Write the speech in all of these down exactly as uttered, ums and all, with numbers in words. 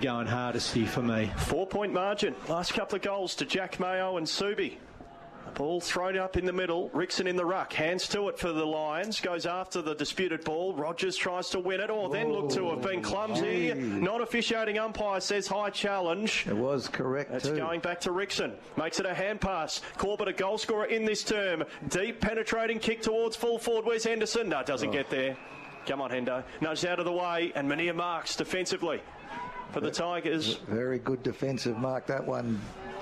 going hardest here for me. Four-point margin. Last couple of goals to Jack Mayo and Subi. Ball thrown up in the middle. Rickson in the ruck. Hands to it for the Lions. Goes after the disputed ball. Rogers tries to win it, or then look to have been clumsy. Gee. Non-officiating umpire says high challenge. It was correct. It's too. going back to Rickson. Makes it a hand pass. Corbett a goal scorer in this term. Deep penetrating kick towards full forward. Where's Henderson? No, doesn't oh. get there. Come on, Hendo. Nudged out of the way, and Mania marks defensively for the Tigers. Very good defensive mark, that one.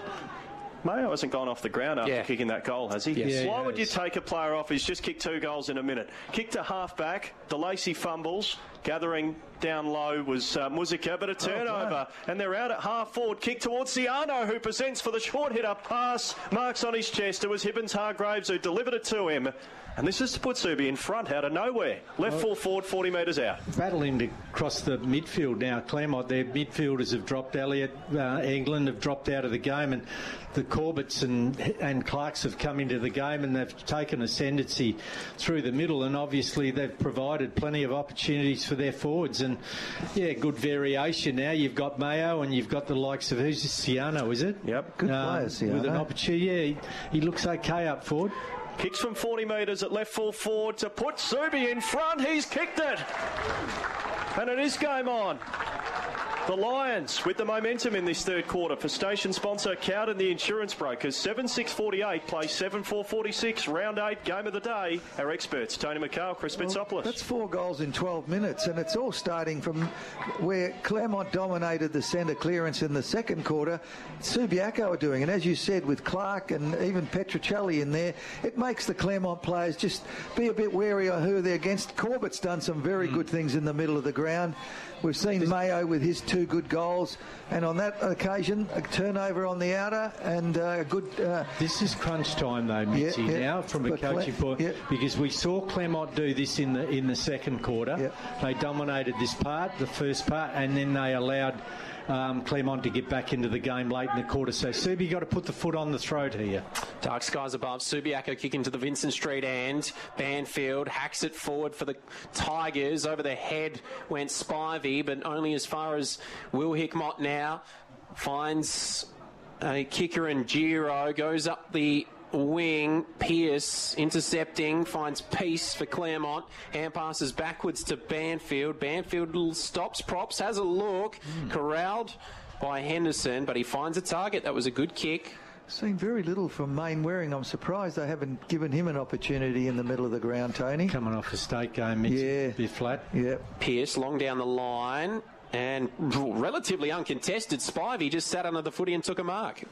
Mayo hasn't gone off the ground after yeah. kicking that goal, has he? Yes. Yeah, Why he would you has. take a player off who's just kicked two goals in a minute? Kick to half-back, DeLacy fumbles, gathering down low was uh, Muzika, but a turnover, oh, and they're out at half-forward. Kick towards Ciano, who presents for the short hitter pass. Marks on his chest. It was Hibbins Hargraves who delivered it to him. And this is to put Subi in front out of nowhere. Left well, full forward, forty metres out. Battling to cross the midfield now. Claremont, their midfielders have dropped. Elliott, uh, England have dropped out of the game, and the Corbetts and and Clarks have come into the game, and they've taken ascendancy through the middle, and obviously they've provided plenty of opportunities for their forwards. And yeah, good variation now. You've got Mayo, and you've got the likes of who's this, Ciano, is it? Yep, good um, player, Ciano. With an opportunity, yeah, he, he looks okay up forward. Kicks from forty metres at left full forward to put Subi in front. He's kicked it. And it is game on. The Lions with the momentum in this third quarter for station sponsor Cowden the Insurance Brokers. seven six forty-eight, play seven four forty-six, round eight, game of the day. Our experts, Tony McHale, Chris well, Bitsopoulos. That's four goals in twelve minutes, and it's all starting from where Claremont dominated the centre clearance in the second quarter. Subiaco are doing, and as you said, with Clark and even Petruccelli in there, it makes the Claremont players just be a bit wary of who they're against. Corbett's done some very mm. good things in the middle of the ground. We've seen Mayo with his two good goals, and on that occasion, a turnover on the outer and uh, a good... Uh, this is crunch time, though, Mitzi, yeah, yeah. now, from a but coaching Cle- point, yeah. because we saw Claremont do this in the in the second quarter. Yeah. They dominated this part, the first part, and then they allowed um, Claremont to get back into the game late in the quarter. So, Subi, got to put the foot on the throat here. Dark skies above. Subiaco kicking to the Vincent Street end. Banfield hacks it forward for the Tigers. Over the head went Spivey, but only as far as Will Hickmott now. Finds a kicker in Giro. Goes up the wing. Pearce intercepting. Finds Peace for Claremont. Hand passes backwards to Banfield. Banfield stops, props, has a look. Mm. Corralled by Henderson, but he finds a target. That was a good kick. Seen very little from Main Waring. I'm surprised they haven't given him an opportunity in the middle of the ground, Tony. Coming off a state game, it's yeah. a bit flat. Yeah. Pearce long down the line and relatively uncontested. Spivey just sat under the footy and took a mark.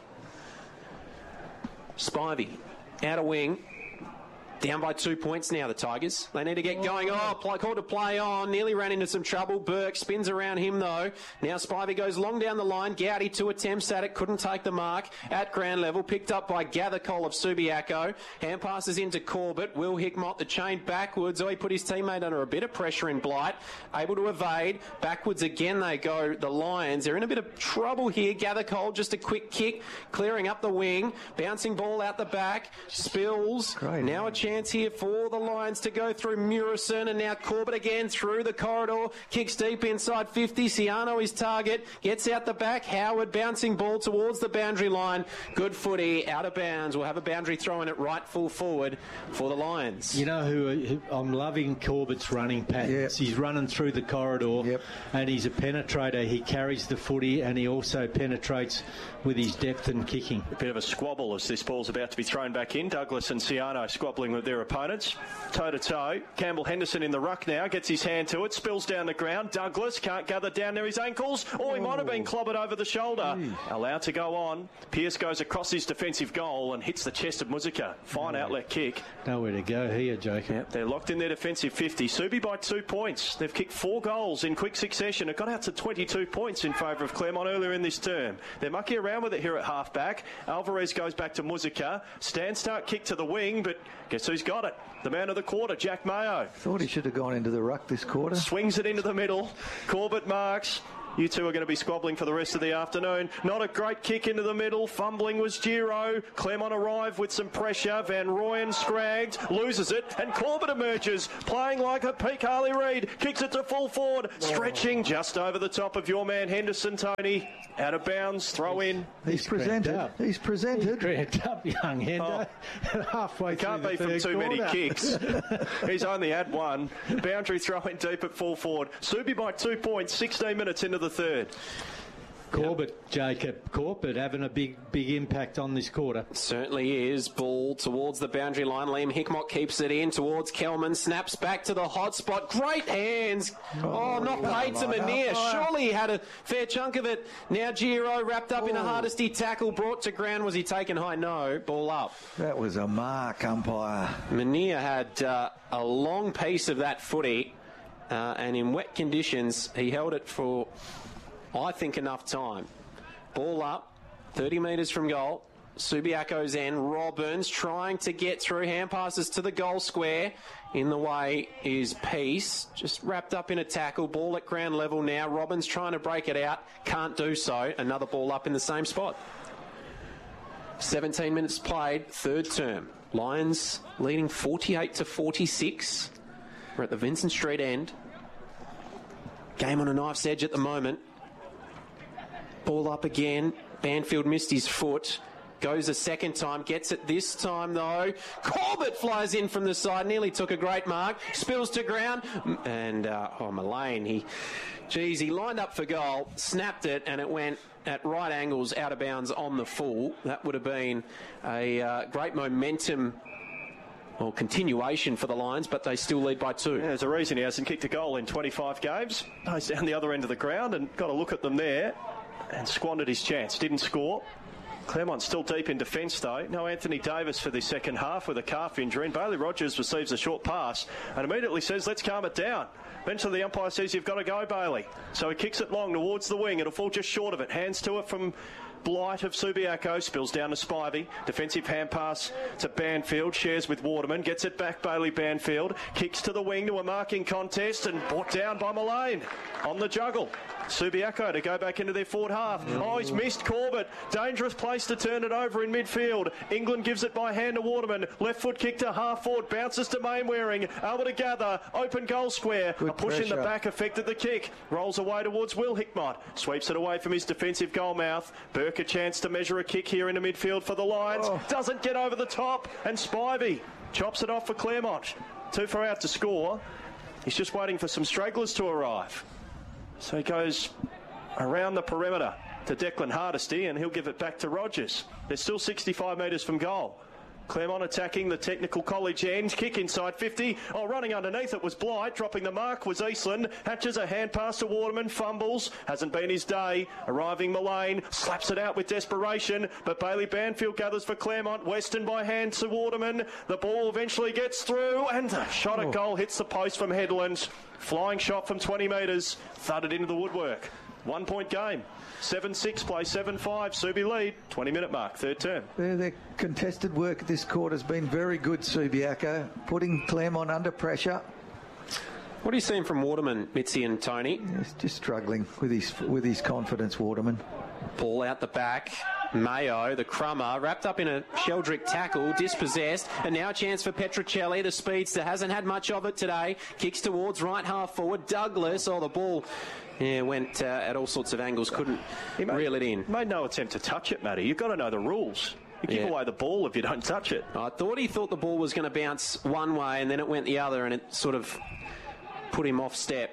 Spivey, outer wing. Down by two points now, the Tigers. They need to get going. Oh, play, call to play on. Nearly ran into some trouble. Burke spins around him, though. Now Spivey goes long down the line. Gowdy, two attempts at it. Couldn't take the mark at ground level. Picked up by Gathercole of Subiaco. Hand passes into Corbett. Will Hickmott, the chain backwards. Oh, he put his teammate under a bit of pressure in Blight. Able to evade. Backwards again they go, the Lions. They're in a bit of trouble here. Gathercole, just a quick kick. Clearing up the wing. Bouncing ball out the back. Spills. Great. Now a chance here for the Lions to go through Murison, and now Corbett again through the corridor, kicks deep inside fifty. Ciano his target, gets out the back. Howard bouncing ball towards the boundary line. Good footy, out of bounds. We'll have a boundary throw in it right full forward for the Lions. You know who, who I'm loving Corbett's running patterns. Yep. He's running through the corridor, yep. and he's a penetrator. He carries the footy, and he also penetrates with his depth and kicking. A bit of a squabble as this ball's about to be thrown back in. Douglas and Ciano squabbling with their opponents. Toe-to-toe. Campbell Henderson in the ruck now. Gets his hand to it. Spills down the ground. Douglas can't gather down near his ankles. Or he oh. might have been clobbered over the shoulder. Jeez. Allowed to go on. Pearce goes across his defensive goal and hits the chest of Muzika. Fine no. outlet kick. Nowhere to go here, Jacob. Yep, they're locked in their defensive fifty. Subi by two points. They've kicked four goals in quick succession. It got out to twenty-two points in favour of Claremont earlier in this term. They're mucking around with it here at half-back. Alvarez goes back to Muzika. Stand start kick to the wing, but guess who's got it? The man of the quarter, Jack Mayo. Thought he should have gone into the ruck this quarter. Swings it into the middle. Corbett marks. You two are going to be squabbling for the rest of the afternoon. Not a great kick into the middle. Fumbling was Giro. Claremont arrived with some pressure. Van Rooyen scragged, loses it, and Corbett emerges, playing like a peak Harley Reid. Kicks it to full forward, stretching just over the top of your man Henderson, Tony. Out of bounds, throw in. He's, He's presented. He's presented. He's cranked up, young Hendo. Oh. Halfway He can't through be the from third too quarter. many kicks. He's only had one. Boundary throw in deep at full forward. Subi by two points, sixteen minutes into the third. Corbett, Jacob Corbett having a big, big impact on this quarter. Certainly is. Ball towards the boundary line. Liam Hickmott keeps it in towards Kelman. Snaps back to the hot spot. Great hands. Oh, oh not paid to Manier. Surely he had a fair chunk of it. Now Giro wrapped up oh. in a Hardesty tackle. Brought to ground. Was he taken high? No. Ball up. That was a mark, umpire. Manier had uh, a long piece of that footy. Uh, and in wet conditions, he held it for... I think enough time. Ball up, thirty metres from goal. Subiaco's end. Robbins trying to get through. Hand passes to the goal square. In the way is Peace. Just wrapped up in a tackle. Ball at ground level now. Robbins trying to break it out. Can't do so. Another ball up in the same spot. seventeen minutes played. Third term. Lions leading forty-eight to forty-six. We're at the Vincent Street end. Game on a knife's edge at the moment. Ball up again. Banfield missed his foot. Goes a second time. Gets it this time, though. Corbett flies in from the side. Nearly took a great mark. Spills to ground. And, uh, oh, Mullane, he... Geez, he lined up for goal. Snapped it, and it went at right angles out of bounds on the full. That would have been a uh, great momentum... Well, continuation for the Lions, but they still lead by two. Yeah, there's a reason he hasn't kicked a goal in twenty-five games. He's down the other end of the ground and got a look at them there and squandered his chance. Didn't score. Claremont still deep in defence, though. No Anthony Davis for the second half with a calf injury. And Bailey Rogers receives a short pass and immediately says, let's calm it down. Eventually the umpire says, you've got to go, Bailey. So he kicks it long towards the wing. It'll fall just short of it. Hands to it from... Blight of Subiaco, spills down to Spivey. Defensive hand pass to Banfield, shares with Waterman, gets it back, Bailey Banfield, kicks to the wing to a marking contest and brought down by Mullane on the juggle. Subiaco to go back into their forward half. Oh, he's missed Corbett. Dangerous place to turn it over in midfield. England gives it by hand to Waterman. Left foot kick to half forward, bounces to Mainwaring. Able to gather, open goal square. Good a push pressure. In the back affected the kick. Rolls away towards Will Hickmott. Sweeps it away from his defensive goal mouth. Burke a chance to measure a kick here into midfield for the Lions. Oh. Doesn't get over the top. And Spivey chops it off for Claremont. Too far out to score. He's just waiting for some stragglers to arrive. So he goes around the perimeter to Declan Hardesty and he'll give it back to Rogers. They're still sixty-five metres from goal. Claremont attacking the technical college end. Kick inside fifty. Oh, running underneath it was Blight. Dropping the mark was Eastland. Hatches a hand pass to Waterman. Fumbles. Hasn't been his day. Arriving Mullane. Slaps it out with desperation. But Bailey Banfield gathers for Claremont. Weston by hand to Waterman. The ball eventually gets through. And the shot at goal hits the post from Headland. Flying shot from twenty metres. Thudded into the woodwork. One point game. seven six play, seven five. Subi lead. twenty minute mark, third term. Their, their contested work this quarter has been very good, Subiaco, putting Claremont under pressure. What are you seeing from Waterman, Mitzi and Tony? He's just struggling with his with his confidence, Waterman. Ball out the back. Mayo, the crummer, wrapped up in a Sheldrick tackle, dispossessed, and now a chance for Petruccelli, the speedster, hasn't had much of it today, kicks towards right half forward, Douglas, oh the ball yeah, went uh, at all sorts of angles, couldn't he made, reel it in. Made no attempt to touch it, Matty, you've got to know the rules. You give yeah. away the ball if you don't touch it. I thought he thought the ball was going to bounce one way and then it went the other and it sort of put him off step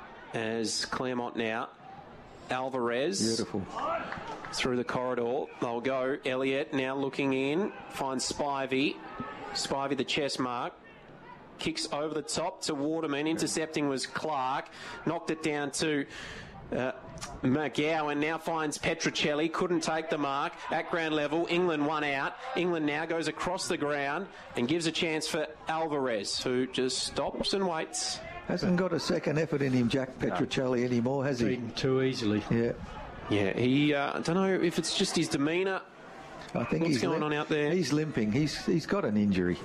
as Claremont now. Alvarez. Beautiful. Through the corridor. They'll go. Elliott now looking in. Finds Spivey. Spivey the chest mark. Kicks over the top to Waterman. Intercepting was Clark. Knocked it down to uh, McGowan. Now finds Petruccelli. Couldn't take the mark. At ground level. England one out. England now goes across the ground and gives a chance for Alvarez, who just stops and waits. Hasn't got a second effort in him, Jack Petruccelli, no. anymore, has he? Beaten too easily. Yeah. Yeah, he, uh, I don't know if it's just his demeanour. I think What's he's going limp- on out there? He's limping. He's He's got an injury.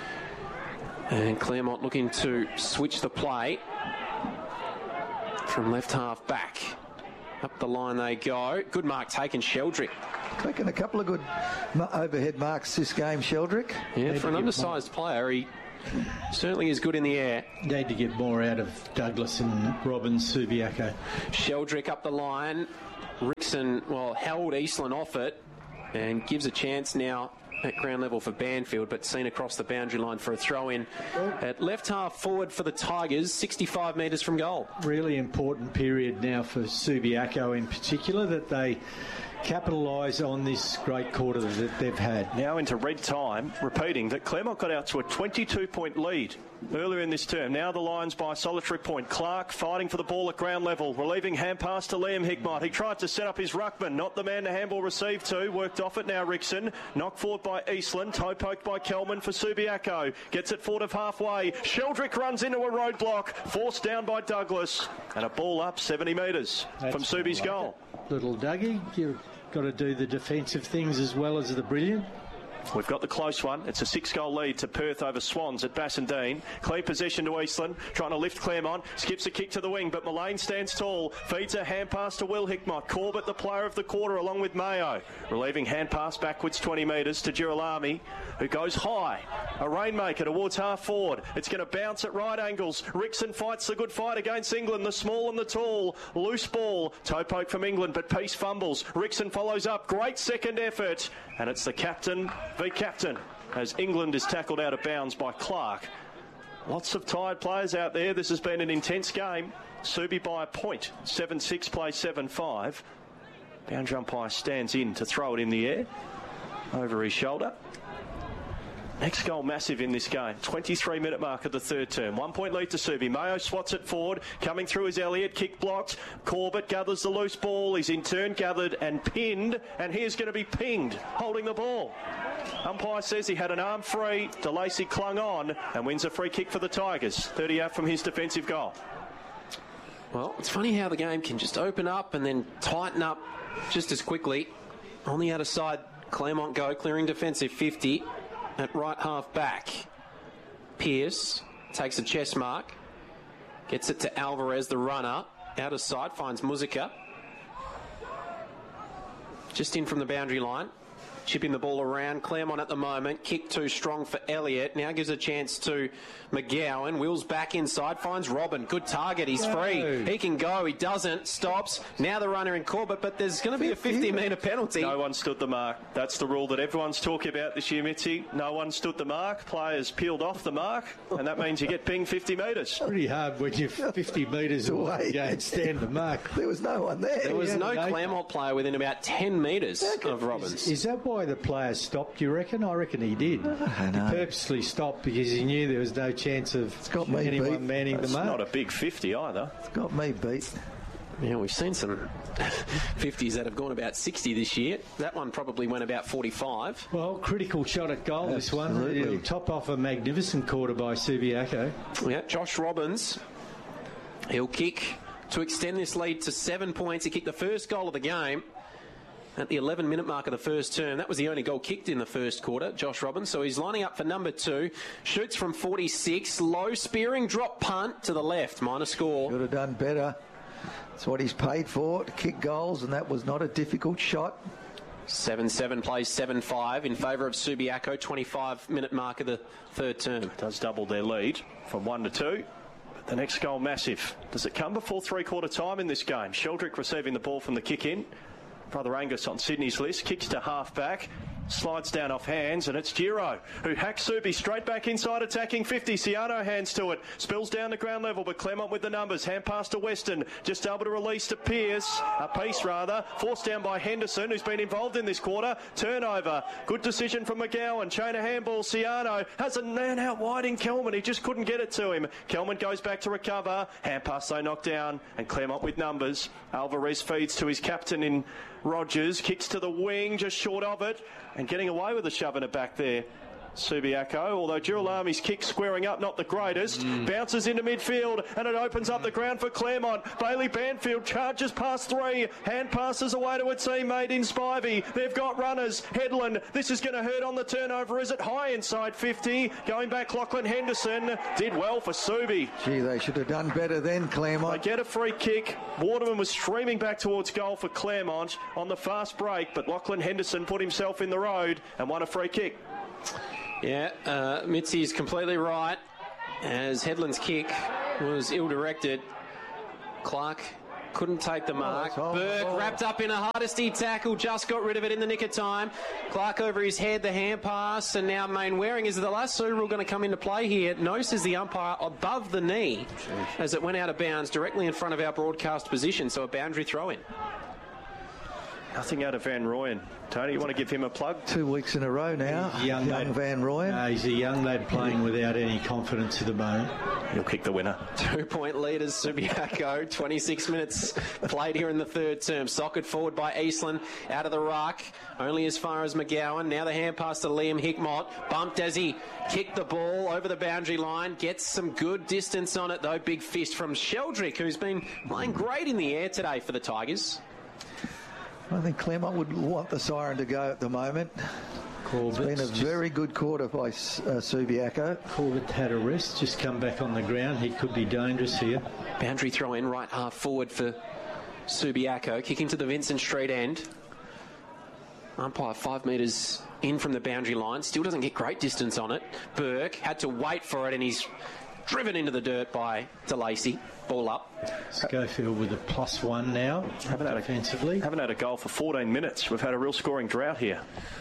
And Claremont looking to switch the play from left half back. Up the line they go. Good mark taken, Sheldrick. Taking a couple of good ma- overhead marks this game, Sheldrick. Yeah, for an undersized player, he certainly is good in the air. Need to get more out of Douglas and Robbins, Subiaco. Sheldrick up the line. Rickson, well, held Eastland off it and gives a chance now at ground level for Banfield, but seen across the boundary line for a throw-in at left half forward for the Tigers, sixty-five metres from goal. Really important period now for Subiaco in particular, that they capitalise on this great quarter that they've had. Now into red time, repeating that Claremont got out to a twenty-two point lead earlier in this term. Now the Lions by a solitary point. Clark fighting for the ball at ground level, relieving hand pass to Liam Hickmott. He tried to set up his ruckman, not the man to handball receive to. Worked off it now, Rickson. Knocked forward by Eastland, toe poked by Kelman for Subiaco. Gets it forward of halfway. Sheldrick runs into a roadblock, forced down by Douglas. And a ball up seventy metres from Subi's like goal. It. Little Dougie, you've got to do the defensive things as well as the brilliant. We've got the close one. It's a six-goal lead to Perth over Swans at Bassendean. Clean possession to Eastland, trying to lift Claremont. Skips a kick to the wing, but Mullane stands tall. Feeds a hand pass to Will Hickmott. Corbett, the player of the quarter, along with Mayo. Relieving hand pass backwards twenty metres to Girolami, who goes high. A rainmaker towards half forward. It's going to bounce at right angles. Rickson fights the good fight against England, the small and the tall. Loose ball. Toe poke from England, but Peace fumbles. Rickson follows up. Great second effort. And it's the captain v captain as England is tackled out of bounds by Clark. Lots of tired players out there. This has been an intense game. Subi by a point. seven six plays seven five. Boundary umpire stands in to throw it in the air over his shoulder. Next goal massive in this game. twenty-three minute mark of the third term. One point lead to Subi. Mayo swats it forward. Coming through is Elliott. Kick blocked. Corbett gathers the loose ball. He's in turn gathered and pinned. And here's going to be pinged, holding the ball. Umpire says he had an arm free. DeLacy clung on and wins a free kick for the Tigers. thirty out from his defensive goal. Well, it's funny how the game can just open up and then tighten up just as quickly. On the outer side, Claremont go, clearing defensive fifty. At right half back, Pearce takes a chest mark, gets it to Alvarez, the runner. Out of sight, finds Muzica. Just in from the boundary line. Chipping the ball around. Claremont at the moment. Kick too strong for Elliott. Now gives a chance to McGowan. Wheels back inside. Finds Robin. Good target. He's free. He can go. He doesn't. Stops. Now the runner in Corbett, but there's going to be a fifty metre penalty. No one stood the mark. That's the rule that everyone's talking about this year, Mitzi. No one stood the mark. Players peeled off the mark, and that means you get pinged fifty metres. Pretty hard when you're fifty metres away. You don't stand the mark. There was no one there. There was Yeah, no no. Claremont player within about ten metres of Robbins. Is that why the player stopped, you reckon? I reckon he did. I know. He purposely stopped because he knew there was no chance of got me anyone beat. manning That's the mark. not a big fifty either. It's got me beat. Yeah, we've seen some fifties that have gone about sixty this year. That one probably went about forty-five. Well, critical shot at goal, this one. Absolutely. It'll top off a magnificent quarter by Subiaco. Yeah, Josh Robbins, he'll kick to extend this lead to seven points. He kicked the first goal of the game at the eleven minute mark of the first term. That was the only goal kicked in the first quarter, Josh Robbins. So he's lining up for number two. Shoots from forty-six. Low spearing drop punt to the left. Minor score. Could have done better. That's what he's paid for, to kick goals, and that was not a difficult shot. seven seven plays seven five in favour of Subiaco. twenty-five minute mark of the third term. Does double their lead from one to two. But the next goal massive. Does it come before three-quarter time in this game? Sheldrick receiving the ball from the kick-in. Brother Angus on Sydney's list, kicks to half-back, slides down off hands, and it's Giro, who hacks Subi straight back inside, attacking fifty. Ciano hands to it, spills down to ground level, but Claremont with the numbers, hand pass to Weston, just able to release to Pearce, a piece rather, forced down by Henderson, who's been involved in this quarter. Turnover, good decision from McGowan, chain of handball. Ciano has a man out wide in Kelman, he just couldn't get it to him. Kelman goes back to recover, hand pass they knock down, and Claremont with numbers. Alvarez feeds to his captain in Rogers, kicks to the wing, just short of it, and getting away with a shove in it back there Subiaco, although Girolami's kick squaring up, not the greatest. Mm. Bounces into midfield, and it opens up the ground for Claremont. Bailey Banfield charges past three. Hand passes away to a teammate in Spivey. They've got runners. Headland, this is going to hurt on the turnover. Is it high inside fifty? Going back, Lachlan Henderson. Did well for Subi. Gee, they should have done better then, Claremont. They get a free kick. Waterman was streaming back towards goal for Claremont on the fast break, but Lachlan Henderson put himself in the road and won a free kick. Yeah, uh, Mitzi is completely right, as Headland's kick was ill-directed. Clark couldn't take the mark. Oh, Burke oh. wrapped up in a Hardesty tackle, just got rid of it in the nick of time. Clark over his head, the hand pass, and now Mainwaring. Is the lasso rule going to come into play here? No, says the umpire, above the knee, as it went out of bounds directly in front of our broadcast position, so a boundary throw-in. Nothing out of Van Rooyen. Tony, you want to give him a plug? Two weeks in a row now. Young, young Van Rooyen. Uh, he's a young lad playing without any confidence at the moment. He'll kick the winner. Two-point leaders, Subiaco. twenty-six minutes played here in the third term. Socked forward by Eastland. Out of the ruck. Only as far as McGowan. Now the hand pass to Liam Hickmott. Bumped as he kicked the ball over the boundary line. Gets some good distance on it, though. Big fist from Sheldrick, who's been playing great in the air today for the Tigers. I think Claremont would want the siren to go at the moment. Corbett's it's been a very good quarter by uh, Subiaco. Corbett had a rest, just come back on the ground. He could be dangerous here. Boundary throw in, right half forward for Subiaco. Kicking to the Vincent Street end. Umpire five metres in from the boundary line. Still doesn't get great distance on it. Burke had to wait for it, and he's driven into the dirt by DeLacy. Ball up. Schofield with a plus one now, haven't had offensively. A, haven't had a goal for fourteen minutes. We've had a real scoring drought here.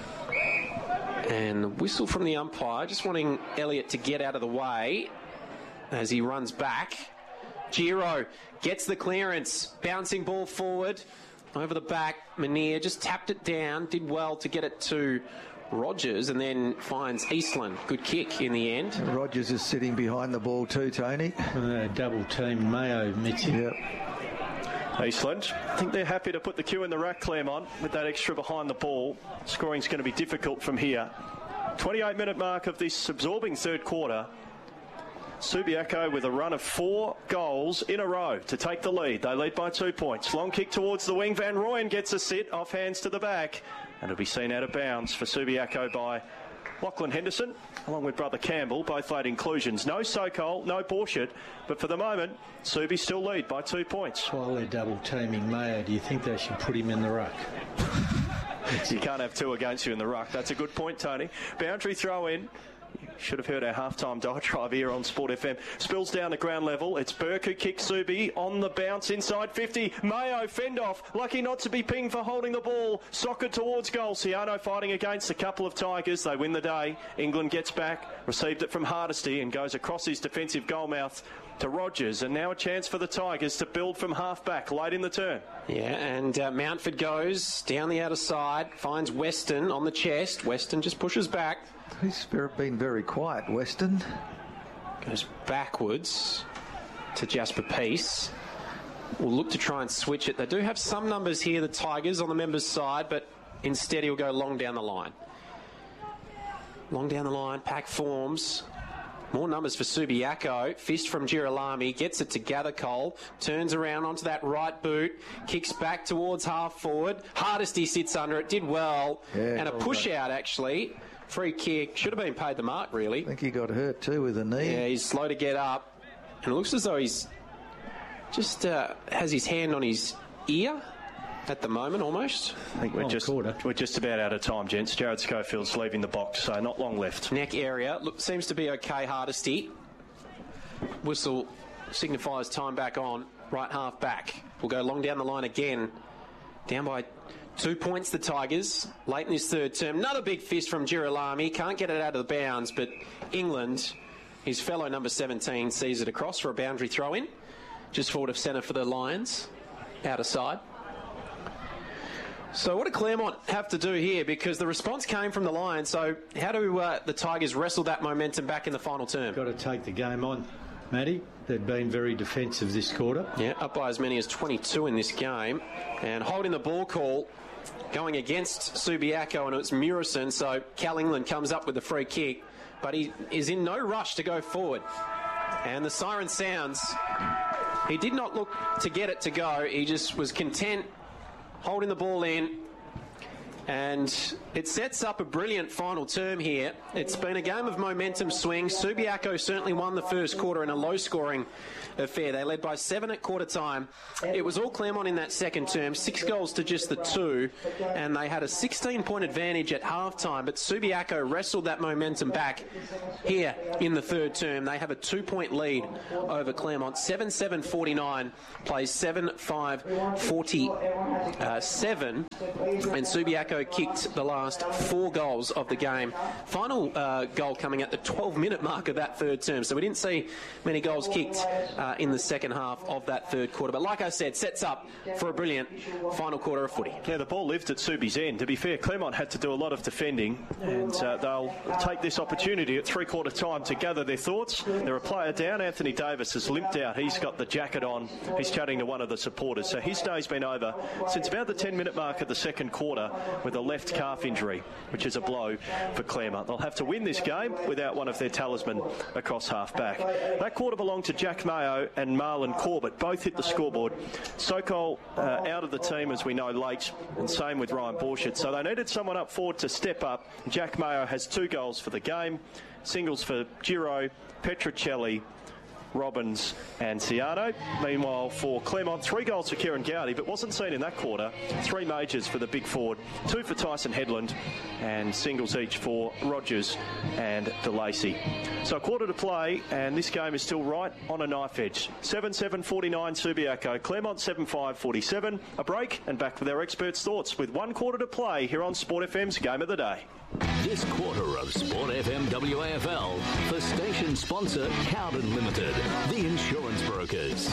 And the whistle from the umpire, just wanting Elliott to get out of the way as he runs back. Giro gets the clearance, bouncing ball forward over the back. Manier just tapped it down, did well to get it to Rogers, and then finds Eastland. Good kick in the end. Rogers is sitting behind the ball too, Tony. Uh, double team Mayo, Mitzi. Yep. Eastland, I think they're happy to put the cue in the rack, Claremont, with that extra behind the ball. Scoring's going to be difficult from here. twenty-eight minute mark of this absorbing third quarter. Subiaco with a run of four goals in a row to take the lead. They lead by two points. Long kick towards the wing. Van Rooyen gets a sit, off hands to the back. And it'll be seen out of bounds for Subiaco by Lachlan Henderson, along with brother Campbell, both late inclusions. No Sokol, no Borchert, but for the moment, Subi still lead by two points. While they're double teaming Mayo, do you think they should put him in the ruck? You can't have two against you in the ruck. That's a good point, Tony. Boundary throw in. Should have heard our halftime diatribe here on Sport F M. Spills down the ground level. It's Burke who kicks Subi on the bounce inside fifty. Mayo fend off. Lucky not to be pinged for holding the ball. Soccer towards goal. Siano fighting against a couple of Tigers. They win the day. England gets back. Received it from Hardesty and goes across his defensive goal mouth to Rogers. And now a chance for the Tigers to build from half back late in the turn. Yeah, and uh, Mountford goes down the outer side. Finds Weston on the chest. Weston just pushes back. He's been very quiet, Weston. Goes backwards to Jasper Peace. Will look to try and switch it. They do have some numbers here, the Tigers, on the members' side, but instead he'll go long down the line. Long down the line, pack forms. More numbers for Subiaco. Fist from Girolami. Gets it to Gathercole. Turns around onto that right boot. Kicks back towards half forward. Hardesty sits under it. Did well. Yeah, and a push out, actually. Free kick. Should have been paid the mark, really. I think he got hurt too with a knee. Yeah, he's slow to get up. And it looks as though he's just uh, has his hand on his ear at the moment, almost. I think we're, oh, just, we're just about out of time, gents. Jared Schofield's leaving the box, so not long left. Neck area. Look, seems to be okay, Hardesty. Whistle signifies time back on. Right half back. We'll go long down the line again. Down by two points, the Tigers. Late in his third term. Another big fist from Girolami. Can't get it out of the bounds, but England, his fellow number seventeen, sees it across for a boundary throw-in. Just forward of centre for the Lions. Outer side. So what do Claremont have to do here? Because the response came from the Lions. So how do uh, the Tigers wrestle that momentum back in the final term? Got to take the game on. Matty. They've been very defensive this quarter. Yeah, up by as many as twenty-two in this game. And holding the ball call, going against Subiaco, and it's Murison, so Cal England comes up with the free kick, but he is in no rush to go forward. And the siren sounds. He did not look to get it to go. He just was content holding the ball in. And it sets up a brilliant final term here. It's been a game of momentum swing. Subiaco certainly won the first quarter in a low-scoring affair. They led by seven at quarter time. It was all Claremont in that second term, six goals to just the two, and they had a sixteen-point advantage at halftime. But Subiaco wrestled that momentum back here in the third term. They have a two-point lead over Claremont. seven seven forty-nine, plays seven five forty-seven, and Subiaco kicked the last four goals of the game. Final uh, goal coming at the twelve-minute mark of that third term. So we didn't see many goals kicked uh, in the second half of that third quarter. But like I said, sets up for a brilliant final quarter of footy. Yeah, the ball lived at Subi's end. To be fair, Claremont had to do a lot of defending, and uh, they'll take this opportunity at three-quarter time to gather their thoughts. They're a player down. Anthony Davis has limped out. He's got the jacket on. He's chatting to one of the supporters. So his day's been over since about the ten-minute mark of the second quarter, with a left calf injury, which is a blow for Claremont. They'll have to win this game without one of their talisman across half-back. That quarter belonged to Jack Mayo and Marlon Corbett. Both hit the scoreboard. Sokol uh, out of the team, as we know, late, and same with Ryan Borchert. So they needed someone up forward to step up. Jack Mayo has two goals for the game. Singles for Giro, Petruccelli, Robbins and Ciano. Meanwhile, for Claremont, three goals for Kieran Gowdy, but wasn't seen in that quarter. Three majors for the big forward, two for Tyson Headland, and singles each for Rogers and DeLacy. So a quarter to play, and this game is still right on a knife edge. seven seven forty-nine Subiaco, Claremont seven five forty-seven. A break, and back with our experts' thoughts with one quarter to play here on Sport F M's Game of the Day. This quarter of Sport F M W A F L for station sponsor Cowden Limited, the insurance brokers.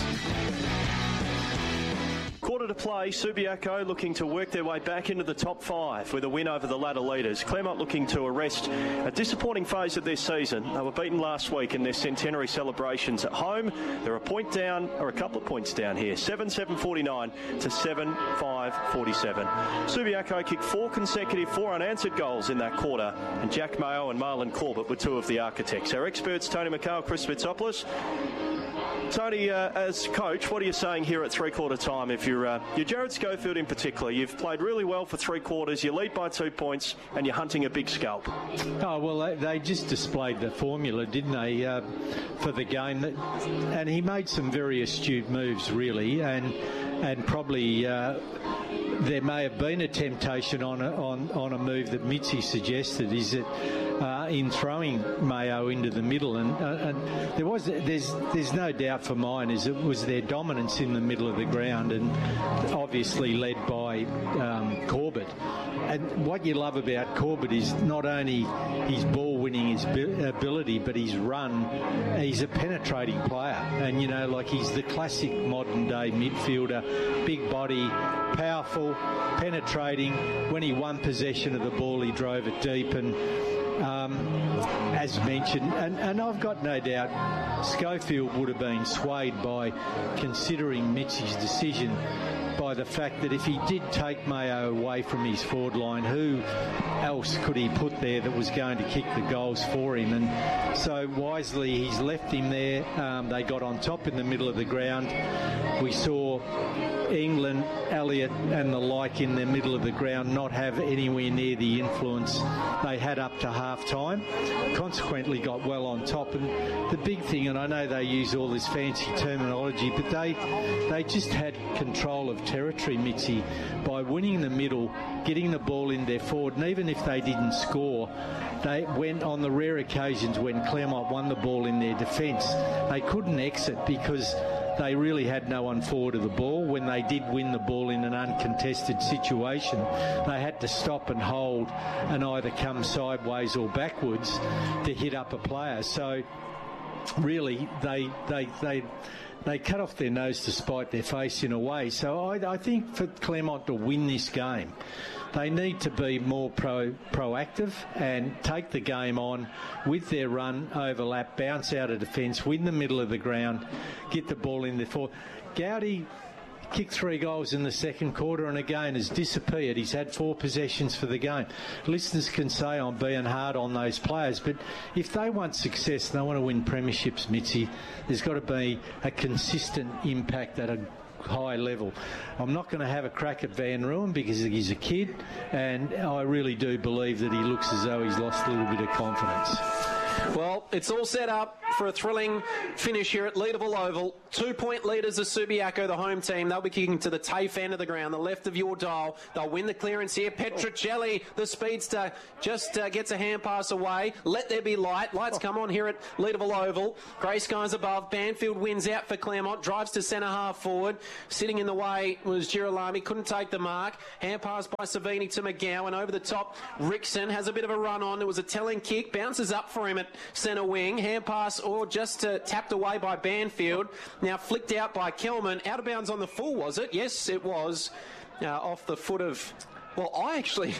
Quarter to play, Subiaco looking to work their way back into the top five with a win over the ladder leaders. Claremont looking to arrest a disappointing phase of their season. They were beaten last week in their centenary celebrations at home. They're a point down, or a couple of points down here, seven seven forty-nine to seven five forty-seven. Subiaco kicked four consecutive four unanswered goals in that quarter, and Jack Mayo and Marlon Corbett were two of the architects. Our experts, Tony McHale, Chris Vitsopoulos. Tony, uh, as coach, what are you saying here at three-quarter time? If you're, uh, you're Jared Schofield in particular, you've played really well for three quarters, you lead by two points, and you're hunting a big scalp. Oh, well, they, they just displayed the formula, didn't they, uh, for the game. And he made some very astute moves, really, and and probably uh, there may have been a temptation on a, on, on a move that Mitzi suggested, is that uh, in throwing Mayo into the middle, and, uh, and there was there's there's no doubt for mine is it was their dominance in the middle of the ground, and obviously led by um, Corbett. And what you love about Corbett is not only his ball winning his ability, but his run. He's a penetrating player, and you know, like he's the classic modern day midfielder, big body, powerful, penetrating. When he won possession of the ball, he drove it deep, and um, as mentioned, and, and I've got no doubt Schofield would have been swayed by considering Mitzi's decision by the fact that if he did take Mayo away from his forward line, who else could he put there that was going to kick the goals for him? And so wisely he's left him there. Um, they got on top in the middle of the ground. We saw England, Elliott and the like in the middle of the ground not have anywhere near the influence they had up to half time. Consequently got well on top, and the big thing, and I know they use all this fancy terminology, but they they just had control of territory, Mitzi, by winning the middle, getting the ball in their forward, and even if they didn't score, they went on the rare occasions when Claremont won the ball in their defence, they couldn't exit because they really had no one forward of the ball. When they did win the ball in an uncontested situation, they had to stop and hold and either come sideways or backwards to hit up a player. So really they they they they cut off their nose to spite their face in a way. So I, I think for Claremont to win this game, they need to be more pro proactive and take the game on with their run, overlap, bounce out of defence, win the middle of the ground, get the ball in there. For Gowdy kicked three goals in the second quarter and again has disappeared. He's had four possessions for the game. Listeners can say I'm being hard on those players, but if they want success and they want to win premierships, Mitzi, there's got to be a consistent impact at a high level. I'm not going to have a crack at Van Ruin because he's a kid, and I really do believe that he looks as though he's lost a little bit of confidence. Well, it's all set up for a thrilling finish here at Leederville Oval. Two-point leaders are Subiaco, the home team. They'll be kicking to the TAFE end of the ground, the left of your dial. They'll win the clearance here. Petruccelli, the speedster, just uh, gets a hand pass away. Let there be light. Lights come on here at Leederville Oval. Grey skies above. Banfield wins out for Claremont. Drives to centre half forward. Sitting in the way was Girolami. Couldn't take the mark. Hand pass by Savini to McGowan. Over the top, Rickson has a bit of a run on. It was a telling kick. Bounces up for him at centre wing. Hand pass or just uh, tapped away by Banfield. Now flicked out by Kelman. Out of bounds on the full, was it? Yes, it was. Uh, off the foot of... Well, I actually...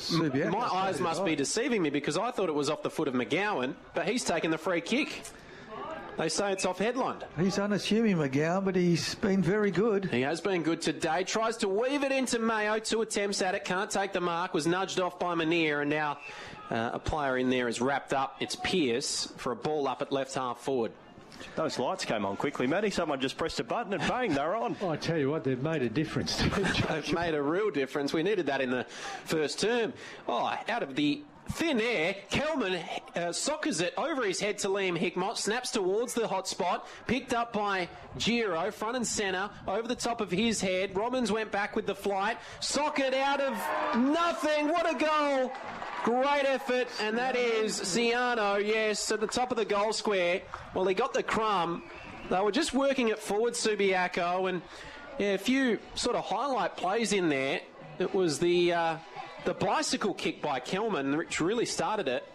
M- my eyes must be deceiving me because I thought it was off the foot of McGowan, but he's taken the free kick. They say it's off headland. He's unassuming, McGowan, but he's been very good. He has been good today. Tries to weave it into Mayo. Two attempts at it. Can't take the mark. Was nudged off by Manier, and now uh, a player in there is wrapped up. It's Pearce for a ball up at left half forward. Those lights came on quickly, Matty. Someone just pressed a button and bang, they're on. Oh, I tell you what, they've made a difference. They've made a real difference. We needed that in the first term. Oh, out of the thin air, Kelman uh, soccers it over his head to Liam Hickmott, snaps towards the hot spot, picked up by Giro, front and centre, over the top of his head. Robbins went back with the flight, socket out of nothing. What a goal! Great effort, and that is Ciano, yes, at the top of the goal square. Well, he got the crumb. They were just working it forward, Subiaco, and yeah, a few sort of highlight plays in there. It was the uh, the bicycle kick by Kelman, which really started it.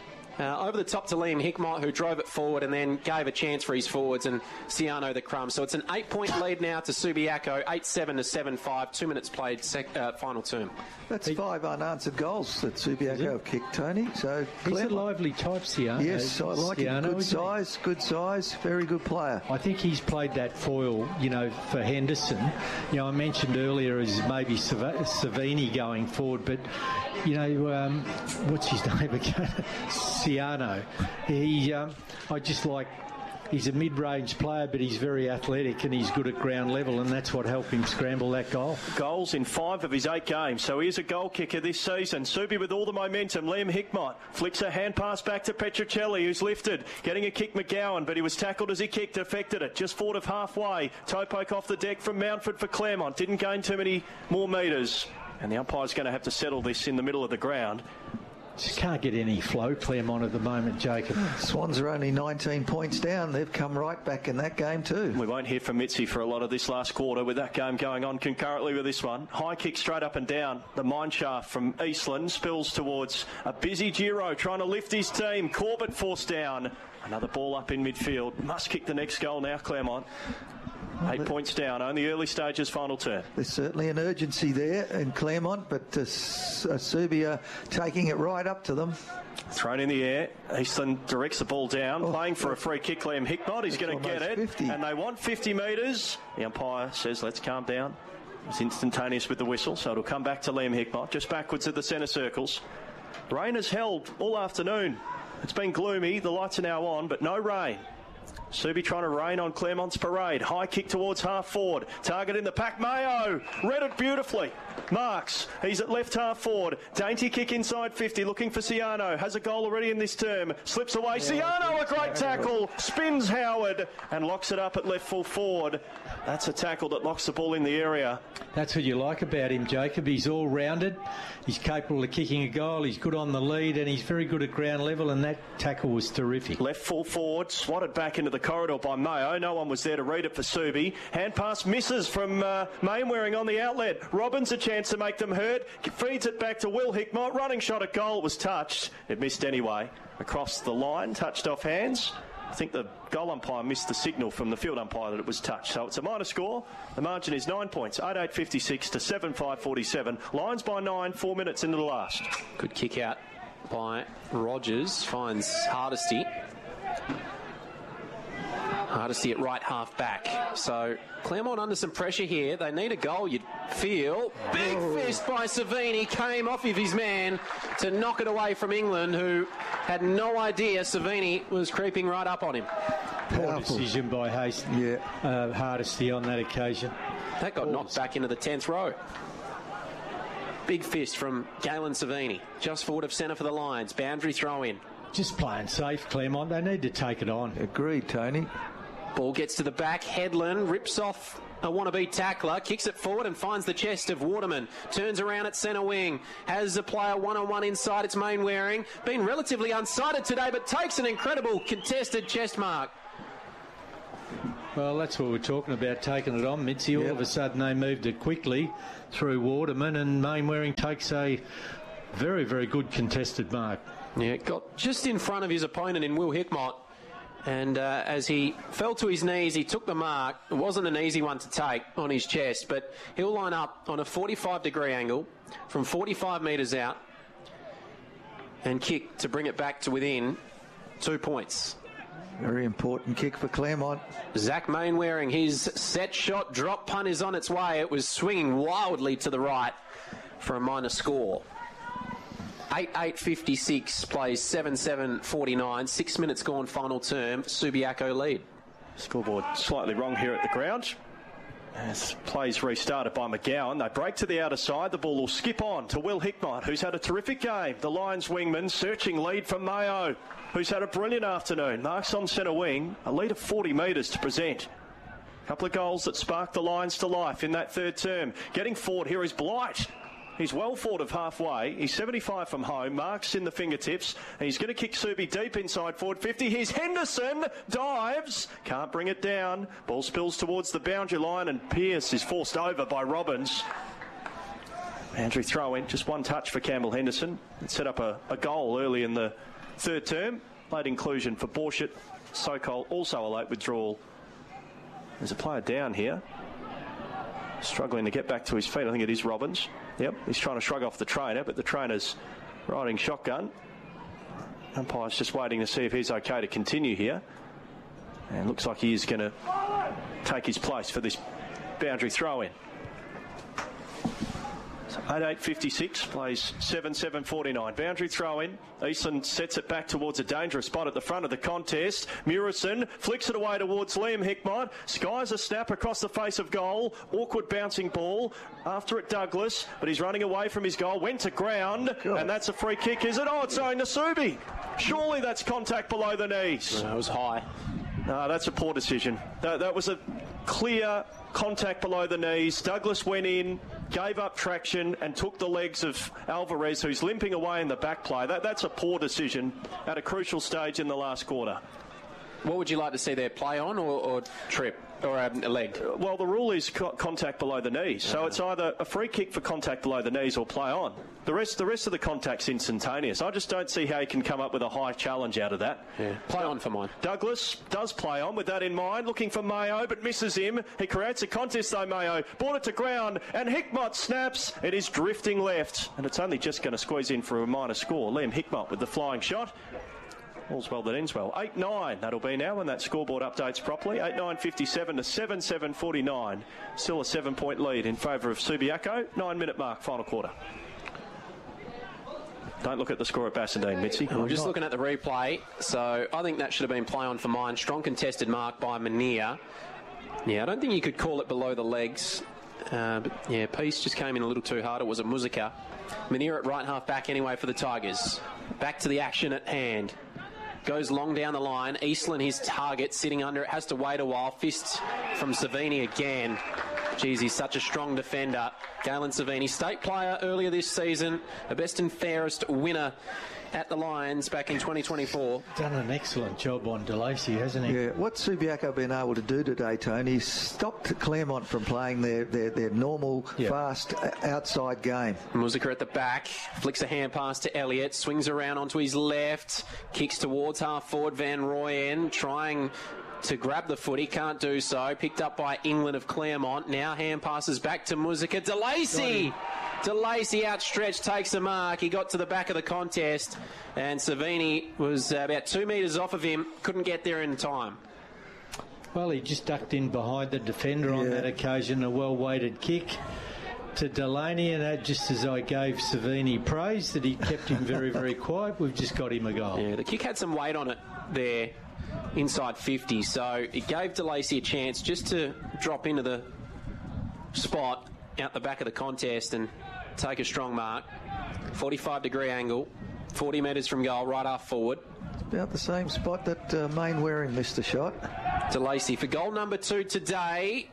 Uh, over the top to Liam Hickmott, who drove it forward and then gave a chance for his forwards, and Ciano the crumb. So it's an eight-point lead now to Subiaco, eight seven to seven five, two minutes played, sec- uh, final term. That's five unanswered goals that Subiaco have kicked, Tony. So he's a lively type, Ciano. Yes, I like Ciano, him. Good size, good size, very good player. I think he's played that foil, you know, for Henderson. You know, I mentioned earlier is maybe Savini going forward, but, you know, um, what's his name again? Ciano. He, um, I just like, he's a mid-range player, but he's very athletic and he's good at ground level, and that's what helped him scramble that goal. Goals in five of his eight games, so he is a goal kicker this season. Subi with all the momentum. Liam Hickmott flicks a hand pass back to Petruccelli, who's lifted, getting a kick McGowan, but he was tackled as he kicked, affected it, just forward of halfway. Toe poke off the deck from Mountford for Claremont, didn't gain too many more metres, and the umpire's going to have to settle this in the middle of the ground. Just can't get any flow, Claremont, at the moment, Jacob. Swans are only nineteen points down. They've come right back in that game too. We won't hear from Mitzi for a lot of this last quarter with that game going on concurrently with this one. High kick straight up and down. The mine shaft from Eastland spills towards a busy Giro trying to lift his team. Corbett forced down. Another ball up in midfield. Must kick the next goal now, Claremont. Well, Eight points down, only early stages, final turn. There's certainly an urgency there in Claremont, but uh, Serbia taking it right up to them. Thrown in the air. Eastland directs the ball down, oh, playing for oh. a free kick. Liam Hickmott, he's going to get it. fifty. And they want fifty metres. The umpire says, let's calm down. It's instantaneous with the whistle, so it'll come back to Liam Hickmott, just backwards at the centre circles. Rain has held all afternoon. It's been gloomy. The lights are now on, but no rain. Subi trying to rain on Claremont's parade. High kick towards half forward. Target in the pack. Mayo read it beautifully. Marks. He's at left half forward. Dainty kick inside fifty. Looking for Ciano. Has a goal already in this term. Slips away. Yeah, Ciano, a great tackle. Spins Howard and locks it up at left full forward. That's a tackle that locks the ball in the area. That's what you like about him, Jacob. He's all-rounded. He's capable of kicking a goal. He's good on the lead and he's very good at ground level, and that tackle was terrific. Left full forward. Swatted back into the corridor by Mayo. No one was there to read it for Subi. Hand pass misses from uh, Mainwaring on the outlet. Robbins a chance to make them hurt. Feeds it back to Will Hickmott. Running shot at goal. It was touched. It missed anyway. Across the line. Touched off hands. I think the goal umpire missed the signal from the field umpire that it was touched. So it's a minor score. The margin is nine points, eight eight fifty-six to seven five forty-seven. Lions by nine, four minutes into the last. Good kick out by Rogers. Finds Hardesty. Hardesty at right half back. So Claremont under some pressure here. They need a goal, you'd feel. Big oh. fist by Savini. Came off of his man to knock it away from England, who had no idea Savini was creeping right up on him. Poor decision by Hastings. Yeah. Uh, Hardesty on that occasion. That got knocked back into the tenth row. Big fist from Galen Savini. Just forward of centre for the Lions. Boundary throw in. Just playing safe, Claremont. They need to take it on. Agreed, Tony. Ball gets to the back. Headland rips off a wannabe tackler, kicks it forward and finds the chest of Waterman. Turns around at centre wing. Has a player one-on-one inside. It's Mainwaring. Been relatively unsighted today, but takes an incredible contested chest mark. Well, that's what we're talking about, taking it on, Mitzi. All yep. of a sudden they moved it quickly through Waterman, and Mainwaring takes a very, very good contested mark. Yeah, got just in front of his opponent in Will Hickmott. And uh, as he fell to his knees, he took the mark. It wasn't an easy one to take on his chest, but he'll line up on a forty-five degree angle from forty-five metres out and kick to bring it back to within two points. Very important kick for Claremont. Zach Mainwaring, his set shot drop punt is on its way. It was swinging wildly to the right for a minor score. eight eight fifty-six plays seven seven forty-nine. Six minutes gone, final term. Subiaco lead. Scoreboard slightly wrong here at the ground. As plays restarted by McGowan. They break to the outer side. The ball will skip on to Will Hickmott, who's had a terrific game. The Lions wingman searching lead from Mayo, who's had a brilliant afternoon. Marks on centre wing. A lead of forty metres to present. A couple of goals that sparked the Lions to life in that third term. Getting forward here is Blight. He's well forward of halfway. He's seventy-five from home. Marks in the fingertips. And he's going to kick Subi deep inside forward fifty. Here's Henderson. Dives. Can't bring it down. Ball spills towards the boundary line, and Pearce is forced over by Robbins. Boundary throw in. Just one touch for Campbell Henderson. It set up a, a goal early in the third term. Late inclusion for Borshett. Sokol also a late withdrawal. There's a player down here. Struggling to get back to his feet. I think it is Robbins. Yep, he's trying to shrug off the trainer, but the trainer's riding shotgun. Umpire's just waiting to see if he's okay to continue here. And looks like he is going to take his place for this boundary throw-in. So eight eight fifty-six plays seven seven forty-nine. Boundary throw-in. Eastland sets it back towards a dangerous spot at the front of the contest. Murison flicks it away towards Liam Hickmott. Skies a snap across the face of goal. Awkward bouncing ball. After it, Douglas, but he's running away from his goal. Went to ground, God. And that's a free kick, is it? Oh, it's owing to Subi. Surely that's contact below the knees. That was high. No, that's a poor decision. That, that was a clear contact below the knees. Douglas went in, gave up traction, and took the legs of Alvarez, who's limping away in the back play. That, that's a poor decision at a crucial stage in the last quarter. What would you like to see there? Play on or, or trip? Or um, a leg? Well, the rule is co- contact below the knees. So uh-huh. It's either a free kick for contact below the knees or play on. The rest the rest of the contact's instantaneous. I just don't see how he can come up with a high challenge out of that. Yeah. Play on for mine. Douglas does play on with that in mind, looking for Mayo, but misses him. He creates a contest though, Mayo. Brought it to ground, and Hickmott snaps. It is drifting left, and it's only just going to squeeze in for a minor score. Liam Hickmott with the flying shot. All's well that ends well. eight nine, that'll be now when that scoreboard updates properly. eight nine fifty-seven to seven seven forty-nine. Still a seven-point lead in favour of Subiaco. Nine-minute mark, final quarter. Don't look at the score at Bassendean, Mitzi. I'm just looking at the replay. So I think that should have been play on for mine. Strong contested mark by Mania. Yeah, I don't think you could call it below the legs. Uh, but yeah, Peace just came in a little too hard. It was a Muzika. Mania at right half back anyway for the Tigers. Back to the action at hand. Goes long down the line. Eastland, his target, sitting under it, has to wait a while. Fist from Savini again. Geez, he's such a strong defender. Galen Savini, state player earlier this season, a best and fairest winner at the Lions back in twenty twenty-four. Done an excellent job on DeLacy, hasn't he? Yeah, what Subiaco been able to do today, Tony, is stopped Claremont from playing their, their, their normal, yep. fast outside game. Muzica at the back, flicks a hand pass to Elliott, swings around onto his left, kicks towards half forward Van Rooyen, trying to grab the footy, can't do so. Picked up by England of Claremont. Now hand passes back to Muzica. DeLacy! DeLacy outstretched, takes a mark. He got to the back of the contest, and Savini was uh, about two metres off of him. Couldn't get there in time. Well, he just ducked in behind the defender yeah. on that occasion. A well-weighted kick to Delaney, and that, just as I gave Savini praise that he kept him very, very quiet, we've just got him a goal. Yeah, the kick had some weight on it there, inside fifty, so it gave DeLacy a chance just to drop into the spot out the back of the contest and take a strong mark. forty-five degree angle, forty metres from goal, right half forward. It's about the same spot that uh, Main Waring missed a shot. DeLacy for goal number two today.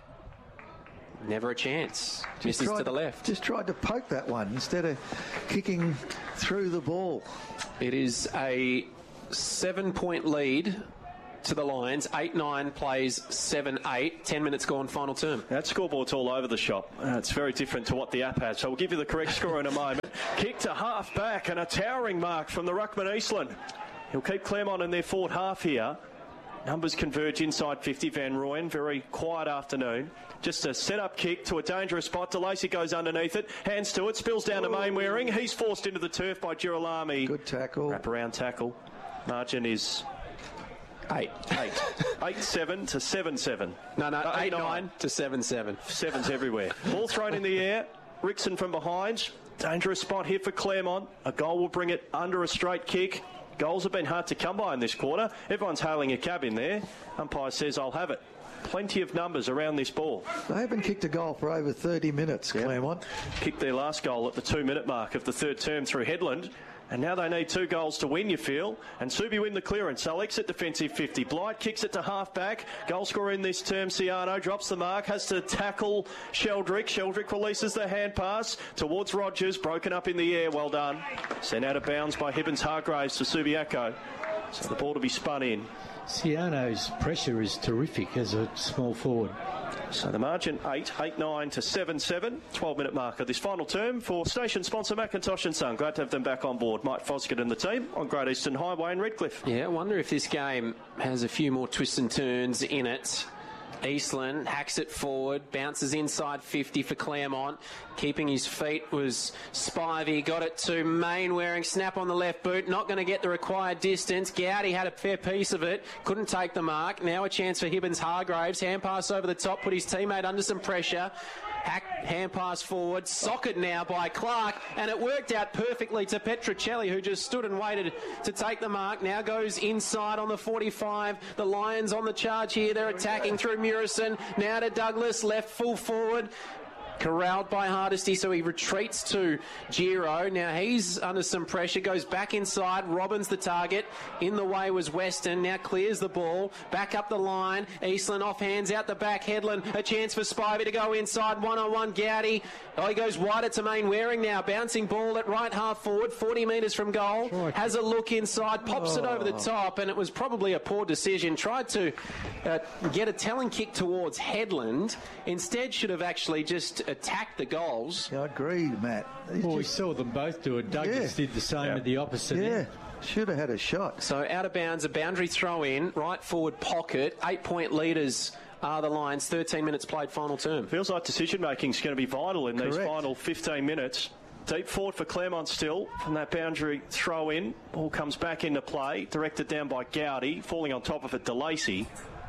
Never a chance. Just Misses tried, to the left. Just tried to poke that one instead of kicking through the ball. It is a seven-point lead to the Lions. eight nine plays seven eight. ten minutes gone, final term. That scoreboard's all over the shop. Uh, it's very different to what the app has. So we'll give you the correct score in a moment. Kick to half back and a towering mark from the Ruckman Eastland. He'll keep Claremont in their forward half here. Numbers converge inside fifty. Van Rooyen, very quiet afternoon. Just a set-up kick to a dangerous spot. DeLacy goes underneath it. Hands to it. Spills down to Main Waring. He's forced into the turf by Girolami. Good tackle. Wrap-around tackle. Margin is eight. Eight. eight seven to seven seven. No, no, uh, eight nine to seven seven. Sevens everywhere. Ball thrown in the air. Rickson from behind. Dangerous spot here for Claremont. A goal will bring it under a straight kick. Goals have been hard to come by in this quarter. Everyone's hailing a cab in there. Umpire says, I'll have it. Plenty of numbers around this ball. They haven't kicked a goal for over thirty minutes, yep. Claremont. Kicked their last goal at the two-minute mark of the third term through Headland. And now they need two goals to win, you feel. And Subi win the clearance. They'll exit defensive fifty. Blight kicks it to half-back. Goal scorer in this term, Ciano, drops the mark, has to tackle Sheldrick. Sheldrick releases the hand pass towards Rogers. Broken up in the air. Well done. Sent out of bounds by Hibbins-Hargraves to Subiaco. So the ball to be spun in. Ciano's pressure is terrific as a small forward. So the margin eight, eight nine to seven seven. twelve minute mark of this final term for station sponsor Macintosh and Son. Glad to have them back on board. Mike Fosgate and the team on Great Eastern Highway in Redcliffe. Yeah, I wonder if this game has a few more twists and turns in it. Eastland hacks it forward, bounces inside fifty for Claremont. Keeping his feet was Spivey, got it to Main Waring, snap on the left boot, not going to get the required distance. Gowdy had a fair piece of it, couldn't take the mark. Now a chance for Hibbins-Hargraves, hand pass over the top, put his teammate under some pressure. Hack, hand pass forward, socket now by Clark, and it worked out perfectly to Petruccelli, who just stood and waited to take the mark. Now goes inside on the forty-five. The Lions on the charge here. They're attacking through Murison. Now to Douglas, left full forward. Corralled by Hardesty, so he retreats to Giro. Now he's under some pressure, goes back inside. Robbins the target. In the way was Weston. Now clears the ball. Back up the line. Eastland off hands out the back. Headland, a chance for Spivey to go inside. One-on-one Gowdy. Oh, he goes wider to Main Waring now. Bouncing ball at right half forward, forty metres from goal. Sure. Has a look inside, pops oh. it over the top, and it was probably a poor decision. Tried to uh, get a telling kick towards Headland. Instead should have actually just attacked the goals. Yeah, I agree, Matt. He's well, just... we saw them both do it. Douglas yeah. did the same yeah. at the opposite yeah. end. Should have had a shot. So out of bounds, a boundary throw in, right forward pocket, eight-point leaders are the Lions. thirteen minutes played, final term. Feels like decision-making is going to be vital in Correct. these final fifteen minutes. Deep forward for Claremont still from that boundary throw in. Ball comes back into play, directed down by Gowdy, falling on top of it, DeLacy.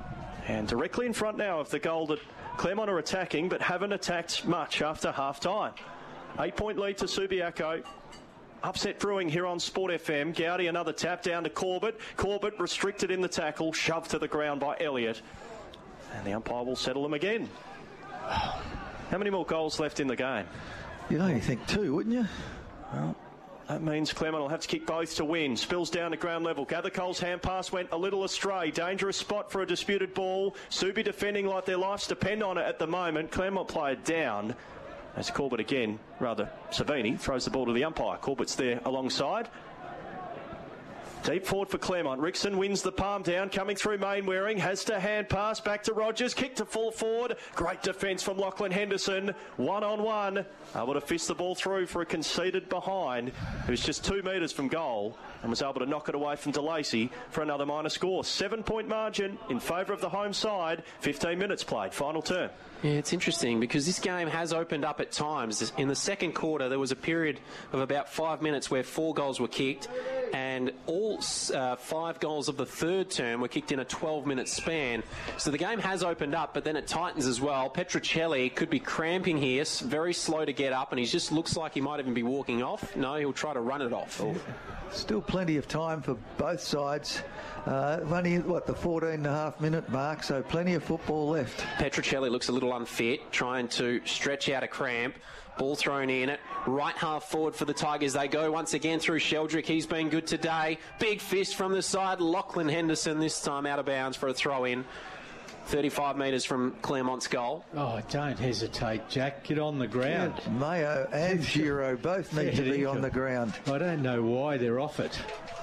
And directly in front now of the goal that Claremont are attacking, but haven't attacked much after half-time. Eight-point lead to Subiaco. Upset brewing here on Sport F M. Gowdy another tap down to Corbett. Corbett restricted in the tackle, shoved to the ground by Elliott. And the umpire will settle them again. How many more goals left in the game? You'd only think two, wouldn't you? Well, That means Claremont will have to kick both to win. Spills down to ground level. Gathercole's hand pass went a little astray. Dangerous spot for a disputed ball. Subi defending like their lives depend on it at the moment. Claremont player down. As Corbett again, rather Savini, throws the ball to the umpire. Corbett's there alongside. Deep forward for Claremont. Rickson wins the palm down, coming through Mainwaring. Has to hand pass back to Rogers. Kick to full forward. Great defence from Lachlan Henderson. One on one. Able to fist the ball through for a conceded behind. It was just two metres from goal and was able to knock it away from DeLacy for another minor score. Seven point margin in favour of the home side. fifteen minutes played. Final turn. Yeah, it's interesting because this game has opened up at times. In the second quarter, there was a period of about five minutes where four goals were kicked, and all uh, five goals of the third term were kicked in a twelve-minute span. So the game has opened up, but then it tightens as well. Petruccelli could be cramping here, very slow to get up, and he just looks like he might even be walking off. No, he'll try to run it off. Oh. Still plenty of time for both sides. Uh, only, what, the fourteen and a half minute mark, so plenty of football left. Petruccelli looks a little unfit, trying to stretch out a cramp. Ball thrown in it. Right half forward for the Tigers. They go once again through Sheldrick. He's been good today. Big fist from the side. Lachlan Henderson this time out of bounds for a throw in. thirty-five metres from Claremont's goal. Oh, don't hesitate, Jack. Get on the ground. Yeah, Mayo and Giro both need to be on the ground. I don't know why they're off it.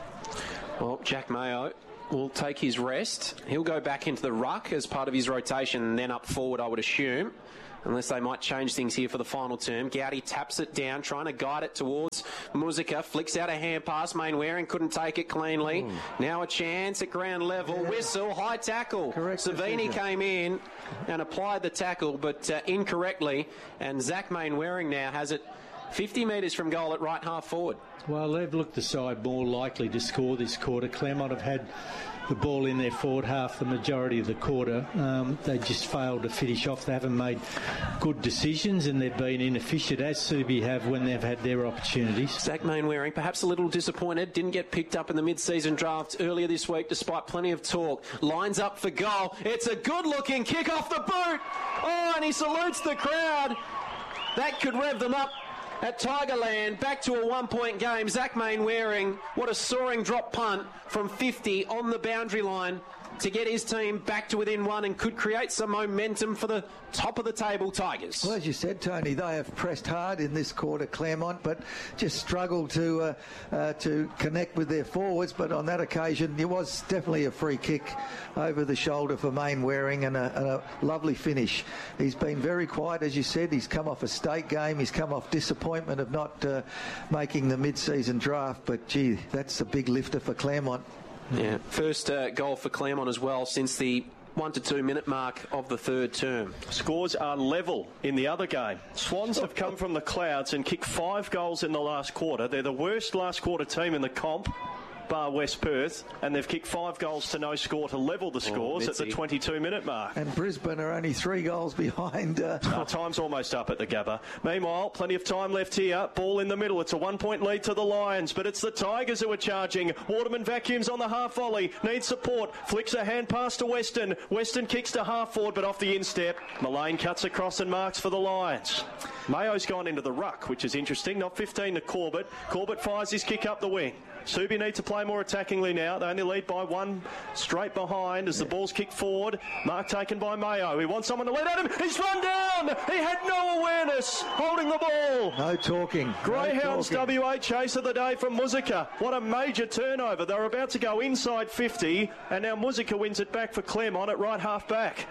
Well, Jack Mayo will take his rest. He'll go back into the ruck as part of his rotation and then up forward, I would assume. Unless they might change things here for the final term. Gowdy taps it down, trying to guide it towards Muzica. Flicks out a hand pass. Mainwaring couldn't take it cleanly. Ooh. Now a chance at ground level. Yeah. Whistle, high tackle. Correct Savini decision. Came in and applied the tackle, but uh, incorrectly. And Zach Mainwaring now has it fifty metres from goal at right half forward. Well, they've looked the side more likely to score this quarter. Claremont have had the ball in their forward half the majority of the quarter. Um, they just failed to finish off. They haven't made good decisions and they've been inefficient, as Subi have when they've had their opportunities. Zach Mainwaring perhaps a little disappointed. Didn't get picked up in the mid-season draft earlier this week despite plenty of talk. Lines up for goal. It's a good-looking kick off the boot. Oh, and he salutes the crowd. That could rev them up at Tigerland. Back to a one-point game. Zach Mainwaring, what a soaring drop punt from fifty on the boundary line to get his team back to within one and could create some momentum for the top of the table Tigers. Well, as you said, Tony, they have pressed hard in this quarter, Claremont, but just struggled to uh, uh, to connect with their forwards. But on that occasion, it was definitely a free kick over the shoulder for Mainwaring and a, and a lovely finish. He's been very quiet, as you said. He's come off a state game. He's come off disappointment of not uh, making the mid-season draft. But, gee, that's a big lifter for Claremont. Yeah, first uh, goal for Claremont as well since the one to two minute mark of the third term. Scores are level in the other game. Swans have come from the clouds and kicked five goals in the last quarter. They're the worst last quarter team in the comp, bar West Perth, and they've kicked five goals to no score to level the scores oh, at the twenty-two minute mark. And Brisbane are only three goals behind. Uh... Uh, time's almost up at the Gabba. Meanwhile, plenty of time left here. Ball in the middle. It's a one-point lead to the Lions, but it's the Tigers who are charging. Waterman vacuums on the half volley. Needs support. Flicks a hand pass to Weston. Weston kicks to half forward, but off the instep. Mullane cuts across and marks for the Lions. Mayo's gone into the ruck, which is interesting. Not fifteen to Corbett. Corbett fires his kick up the wing. Subi need to play more attackingly now. They only lead by one straight behind as the ball's kicked forward. Mark taken by Mayo. He wants someone to lead at him. He's run down. He had no awareness holding the ball. No talking. Greyhounds no talking. W A chase of the day from Muzica. What a major turnover. They're about to go inside fifty and now Muzica wins it back for Claremont at right half back.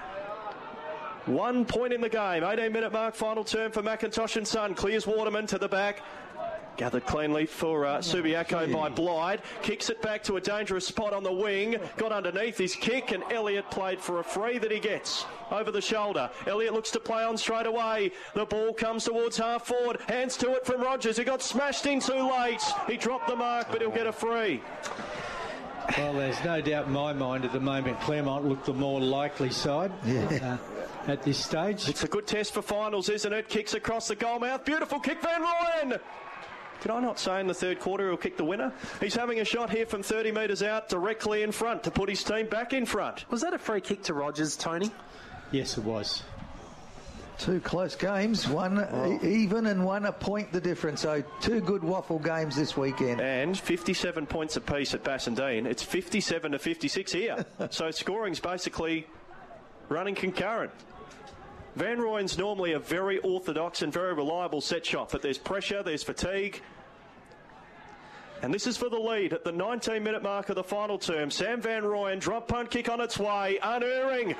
One point in the game. eighteen minute mark, final turn for McIntosh and Son. Clears Waterman to the back. Gathered cleanly for uh, Subiaco oh, by Blyde. Kicks it back to a dangerous spot on the wing. Got underneath his kick and Elliott played for a free that he gets over the shoulder. Elliott looks to play on straight away. The ball comes towards half forward. Hands to it from Rogers. He got smashed in too late. He dropped the mark, but he'll get a free. Well, there's no doubt in my mind at the moment Claremont looked the more likely side. Yeah. Uh, at this stage. It's a good test for finals, isn't it? Kicks across the goal mouth. Beautiful kick, Van Rooyen. Did I not say in the third quarter he'll kick the winner? He's having a shot here from thirty metres out, directly in front, to put his team back in front. Was that a free kick to Rogers, Tony? Yes, it was. Two close games, one Oh. e- even and one a point the difference. So two good waffle games this weekend. And fifty-seven points apiece at Bassendean. It's fifty-seven to fifty-six here. So scoring's basically running concurrent. Van Rooyen's normally a very orthodox and very reliable set shot, but there's pressure, there's fatigue. And this is for the lead at the nineteen minute mark of the final term. Sam Van Rooyen, drop punt kick on its way, unerring.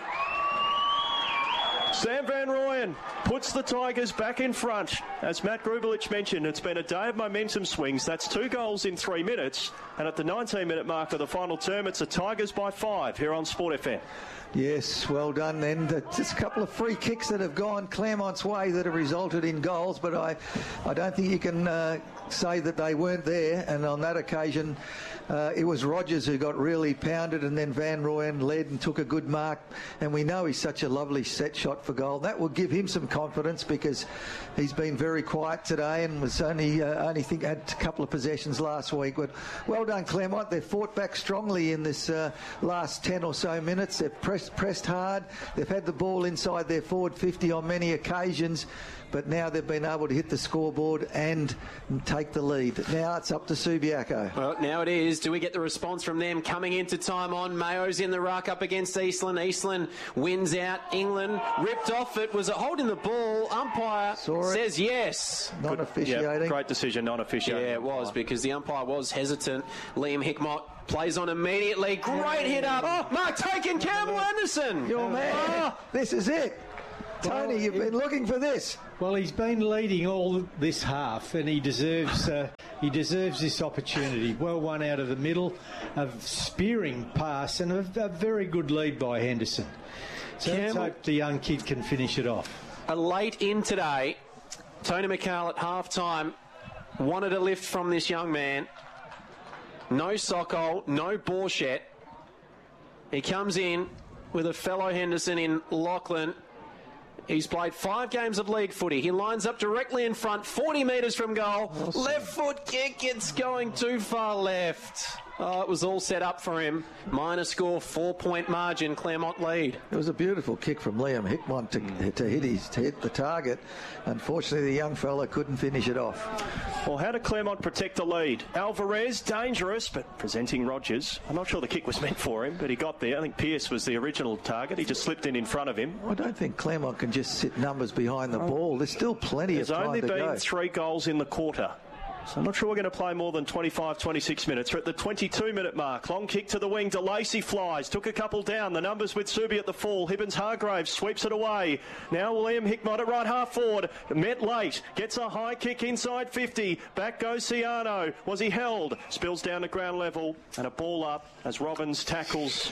Sam Van Rooyen puts the Tigers back in front. As Matt Grubelich mentioned, it's been a day of momentum swings. That's two goals in three minutes. And at the nineteen minute mark of the final term, it's the Tigers by five here on Sport F M. Yes, well done then. Just a couple of free kicks that have gone Claremont's way that have resulted in goals, but I, I don't think you can uh, say that they weren't there. And on that occasion, uh, it was Rogers who got really pounded, and then Van Rooyen led and took a good mark. And we know he's such a lovely set shot for goal. That will give him some confidence because he's been very quiet today and was only uh, only think had a couple of possessions last week. But well done, Claremont. They've fought back strongly in this uh, last ten or so minutes. They've pressed pressed hard. They've had the ball inside their forward fifty on many occasions, but now they've been able to hit the scoreboard and take the lead. Now it's up to Subiaco. Well, now it is. Do we get the response from them coming into time on? Mayo's in the ruck up against Eastland. Eastland wins out. England ripped off it. Was it holding the ball? Umpire Saw it. says yes. Not officiating. Yeah, great decision, non-officiating. Yeah, it was because the umpire was hesitant. Liam Hickmott plays on immediately. Great hit up. Oh, Mark Taken, Campbell Anderson. Your man. Oh. This is it. Tony, Well, you've it- been looking for this. Well, he's been leading all this half, and he deserves uh, he deserves this opportunity. Well won out of the middle, a spearing pass, and a, a very good lead by Henderson. So let's Campbell- hope the young kid can finish it off. A late in today, Tony McCall at half-time wanted a lift from this young man. No Sokol, no Borchett. He comes in with a fellow Henderson in Lachlan. He's played five games of league footy. He lines up directly in front, forty metres from goal. Awesome. Left foot kick, it's going too far left. Oh, it was all set up for him. Minor score, four-point margin, Claremont lead. It was a beautiful kick from Liam Hickmott to, to hit his to hit the target. Unfortunately, the young fella couldn't finish it off. Well, how did Claremont protect the lead? Alvarez, dangerous, but presenting Rogers. I'm not sure the kick was meant for him, but he got there. I think Pearce was the original target. He just slipped in in front of him. I don't think Claremont can just sit numbers behind the ball. There's still plenty There's of time only to been go. three goals in the quarter. So I'm not sure we're going to play more than twenty-five, twenty-six minutes. We're at the twenty-two minute mark. Long kick to the wing. DeLacy flies. Took a couple down. The numbers with Subi at the fall. Hibbins Hargraves sweeps it away. Now William Hickmott at right half forward. Met late. Gets a high kick inside fifty. Back goes Ciano. Was he held? Spills down to ground level. And a ball up as Robbins tackles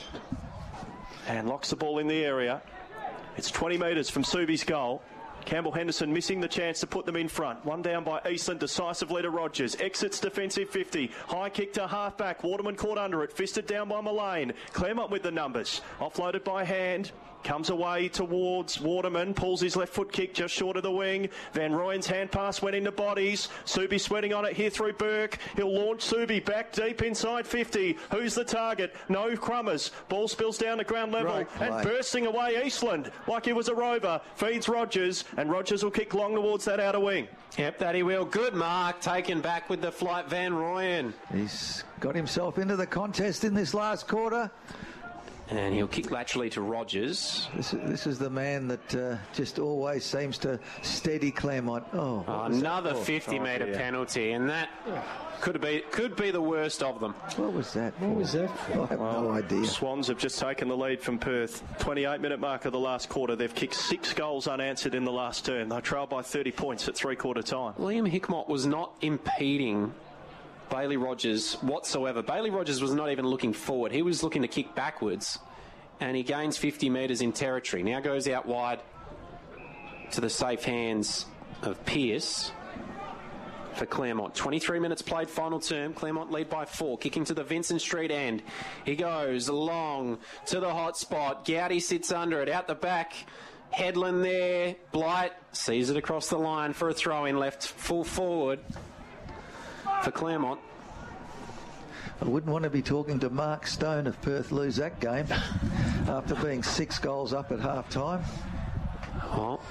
and locks the ball in the area. It's twenty metres from Subi's goal. Campbell Henderson missing the chance to put them in front. One down by Eastland, decisively to Rogers. Exits defensive fifty. High kick to half-back. Waterman caught under it. Fisted down by Mullane. Claremont with the numbers. Offloaded by Hand. Comes away towards Waterman. Pulls his left foot kick just short of the wing. Van Rooyen's hand pass went into bodies. Subi sweating on it here through Burke. He'll launch Subi back deep inside fifty. Who's the target? No Crummers. Ball spills down to ground level. Great play. And bursting away Eastland like he was a rover. Feeds Rogers. And Rogers will kick long towards that outer wing. Yep, that he will. Good mark. Taken back with the flight, Van Rooyen. He's got himself into the contest in this last quarter. And he'll kick laterally to Rogers. This is, this is the man that uh, just always seems to steady Claremont. Oh, what Oh, was another that? Oh, fifty metre dear. penalty, and that could be could be the worst of them. What was that? What was that for? I have no idea. Swans have just taken the lead from Perth. twenty-eight minute mark of the last quarter. They've kicked six goals unanswered in the last term. They trail by thirty points at three-quarter time. Liam Hickmott was not impeding Bailey Rogers whatsoever. Bailey Rogers was not even looking forward. He was looking to kick backwards, and he gains fifty metres in territory. Now goes out wide to the safe hands of Pearce for Claremont. twenty-three minutes played, final term. Claremont lead by four. Kicking to the Vincent Street end. He goes long to the hot spot. Gowdy sits under it. Out the back. Headland there. Blight sees it across the line for a throw-in left full forward for Claremont. I wouldn't want to be talking to Mark Stone if Perth lose that game after being six goals up at half time. Oh,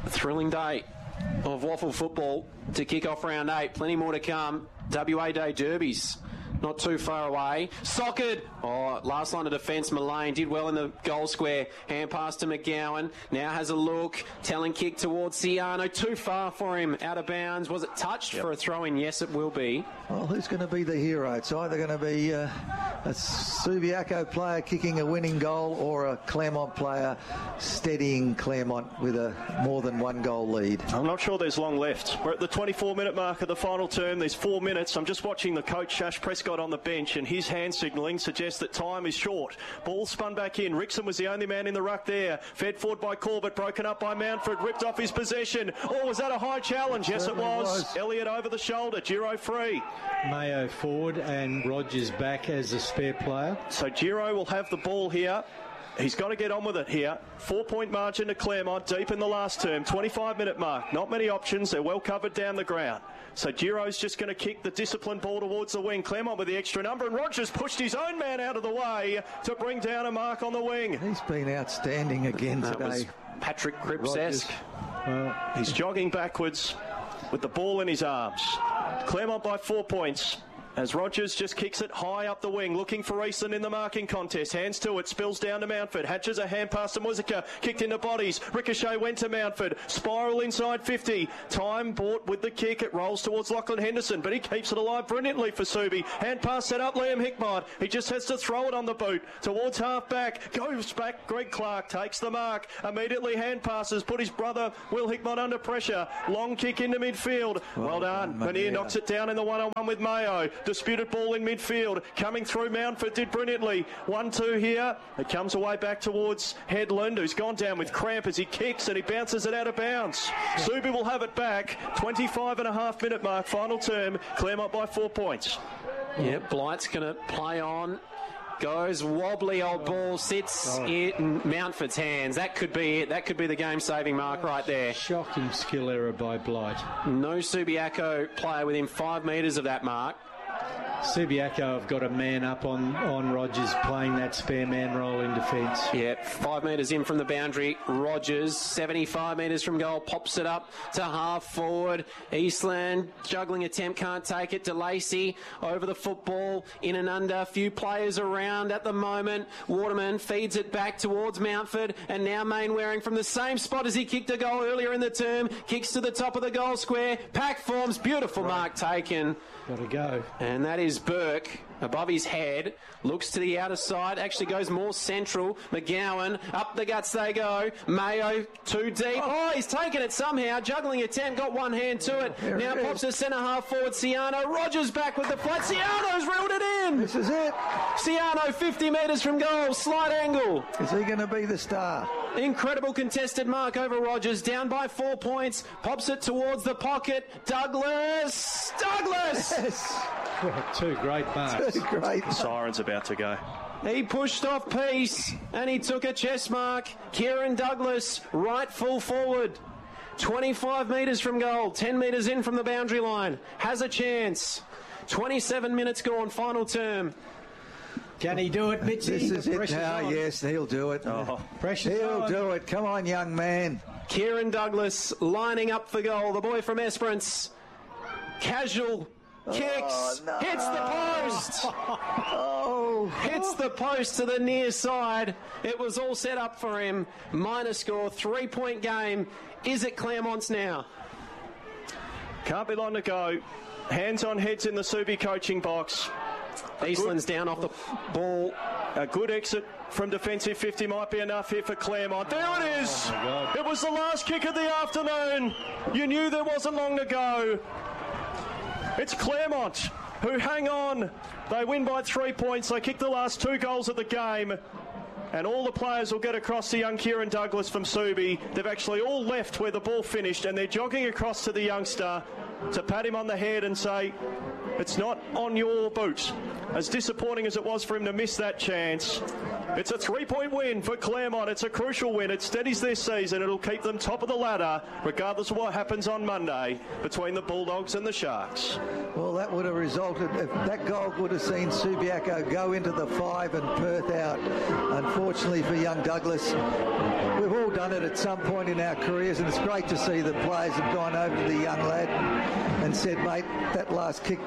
Thrilling day of waffle football to kick off round eight. Plenty more to come. W A Day derbies not too far away. Socked. Oh, last line of defence, Mullane did well in the goal square. Hand pass to McGowan. Now has a look. Telling kick towards Ciano. Too far for him. Out of bounds. Was it touched yep. for a throw-in? Yes, it will be. Well, who's going to be the hero? It's either going to be uh, a Subiaco player kicking a winning goal or a Claremont player steadying Claremont with a more than one goal lead. I'm not sure there's long left. We're at the twenty-four minute mark of the final term. There's four minutes. I'm just watching the coach, Shash Prescott, on the bench, and his hand signalling suggests that time is short. Ball spun back in. Rickson was the only man in the ruck there. Fed forward by Corbett, broken up by Mountford, ripped off his possession. Oh, was that a high challenge? Yes, it was. was. Elliott over the shoulder. Giro free. Mayo forward and Rogers back as a spare player. So Giro will have the ball here. He's got to get on with it here. Four-point margin to Claremont deep in the last term. twenty-five minute mark. Not many options. They're well covered down the ground. So Giro's just going to kick the disciplined ball towards the wing. Claremont with the extra number, and Rogers pushed his own man out of the way to bring down a mark on the wing. He's been outstanding again that today. Was Patrick Cripps-esque. Well, he's jogging backwards with the ball in his arms. Claremont by four points. As Rogers just kicks it high up the wing, looking for Easton in the marking contest. Hands to it, spills down to Mountford. Hatches a hand pass to Muzica, kicked into bodies. Ricochet went to Mountford. Spiral inside fifty. Time bought with the kick. It rolls towards Lachlan Henderson, but he keeps it alive brilliantly for Subi. Hand pass set up Liam Hickmott. He just has to throw it on the boot towards half back. Goes back. Greg Clark takes the mark. Immediately hand passes. Put his brother Will Hickmott under pressure. Long kick into midfield. Well, well done. Manier knocks it down in the one-on-one with Mayo. Disputed ball in midfield. Coming through, Mountford did brilliantly. one two here. It comes away back towards Headland, who's gone down with cramp as he kicks and he bounces it out of bounds. Subi will have it back. twenty-five and a half minute mark, final term. Claremont by four points. Yeah, Blight's going to play on. Goes wobbly old ball, sits oh. in Mountford's hands. That could be it. That could be the game-saving mark oh, right there. Shocking skill error by Blight. No Subiaco player within five metres of that mark. Subiaco have got a man up on, on Rogers playing that spare man role in defence. Yeah, five metres in from the boundary. Rogers, seventy-five metres from goal, pops it up to half forward. Eastland, juggling attempt, can't take it. DeLacy over the football, in and under. A few players around at the moment. Waterman feeds it back towards Mountford, and now Mainwaring from the same spot as he kicked a goal earlier in the term. Kicks to the top of the goal square. Pack forms, beautiful right. mark taken. Got to go. And that is Burke above his head, looks to the outer side, actually goes more central. McGowan, up the guts they go. Mayo, too deep. Oh, he's taken it somehow. Juggling attempt, got one hand to it. There now it pops a centre half forward, Ciano. Rogers back with the flat. Ciano's reeled it in. This is it. Ciano, fifty metres from goal, slight angle. Is he going to be the star? Incredible contested mark over Rogers, down by four points. Pops it towards the pocket. Douglas! Douglas! Yes. Oh, two great marks. Two great. The siren's about to go. He pushed off Peace and he took a chest mark. Kieran Douglas, right full forward. twenty-five metres from goal, ten metres in from the boundary line. Has a chance. twenty-seven minutes gone, final term. Can he do it, Mitzi? This is it now, on. Yes, he'll do it. Oh, pressure's He'll on. do it. Come on, young man. Kieran Douglas lining up for goal. The boy from Esperance. Casual. Kicks, oh, no. hits the post, oh. hits the post to the near side. It was all set up for him. Minor score, three-point game. Is it Claremont's now? Can't be long to go. Hands on heads in the Subi coaching box. Eastland's down off the ball. A good exit from defensive fifty might be enough here for Claremont. There it is. Oh, it was the last kick of the afternoon. You knew there wasn't long to go. It's Claremont who hang on. They win by three points. They kick the last two goals of the game. And all the players will get across to young Kieran Douglas from Subi. They've actually all left where the ball finished, and they're jogging across to the youngster to pat him on the head and say, It's not on your boot. As disappointing as it was for him to miss that chance, it's a three-point win for Claremont. It's a crucial win. It steadies their season. It'll keep them top of the ladder, regardless of what happens on Monday between the Bulldogs and the Sharks. Well, that would have resulted, if that goal would have seen Subiaco go into the five and Perth out. Unfortunately for young Douglas, we've all done it at some point in our careers, and it's great to see the players have gone over to the young lad and said, mate, that last kick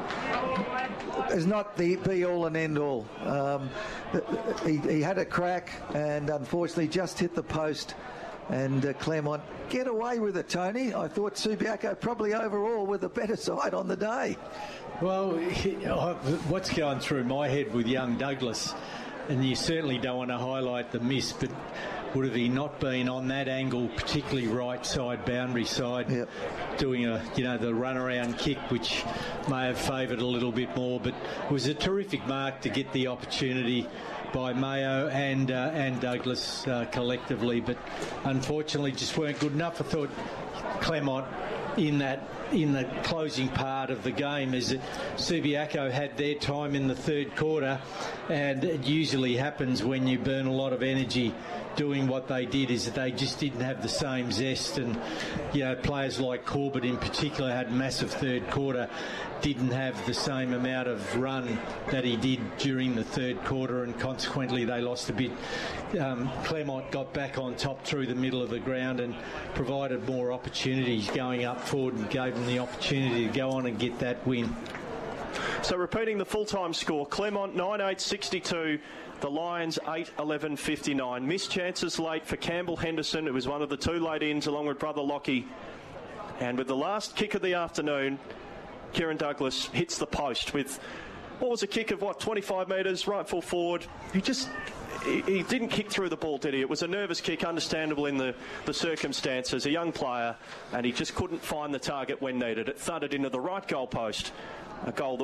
is not the be-all and end-all. Um, he, he had a crack and unfortunately just hit the post, and uh, Claremont get away with it, Tony. I thought Subiaco probably overall were the better side on the day. Well, he, uh, what's going through my head with young Douglas, and you certainly don't want to highlight the miss, but would have he not been on that angle, particularly right side, boundary side, yep, doing a, you know, the runaround kick, which may have favoured a little bit more, but it was a terrific mark to get the opportunity by Mayo and uh, and Douglas uh, collectively, but unfortunately just weren't good enough. I thought Claremont in that in the closing part of the game is that Subiaco had their time in the third quarter, and it usually happens when you burn a lot of energy doing what they did, is that they just didn't have the same zest, and you know, players like Corbett in particular had massive third quarter, didn't have the same amount of run that he did during the third quarter, and consequently they lost a bit. Um, Claremont got back on top through the middle of the ground and provided more opportunities going up forward and gave them the opportunity to go on and get that win. So repeating the full-time score, Claremont nine eight sixty-two, the Lions eight eleven fifty-nine. Missed chances late for Campbell Henderson, who was one of the two late ins along with brother Lockie. And with the last kick of the afternoon, Kieran Douglas hits the post with what was a kick of, what, twenty-five metres, right full forward. He just... He, he didn't kick through the ball, did he? It was a nervous kick, understandable in the, the circumstances. A young player, and he just couldn't find the target when needed. It thudded into the right goal post. A goal that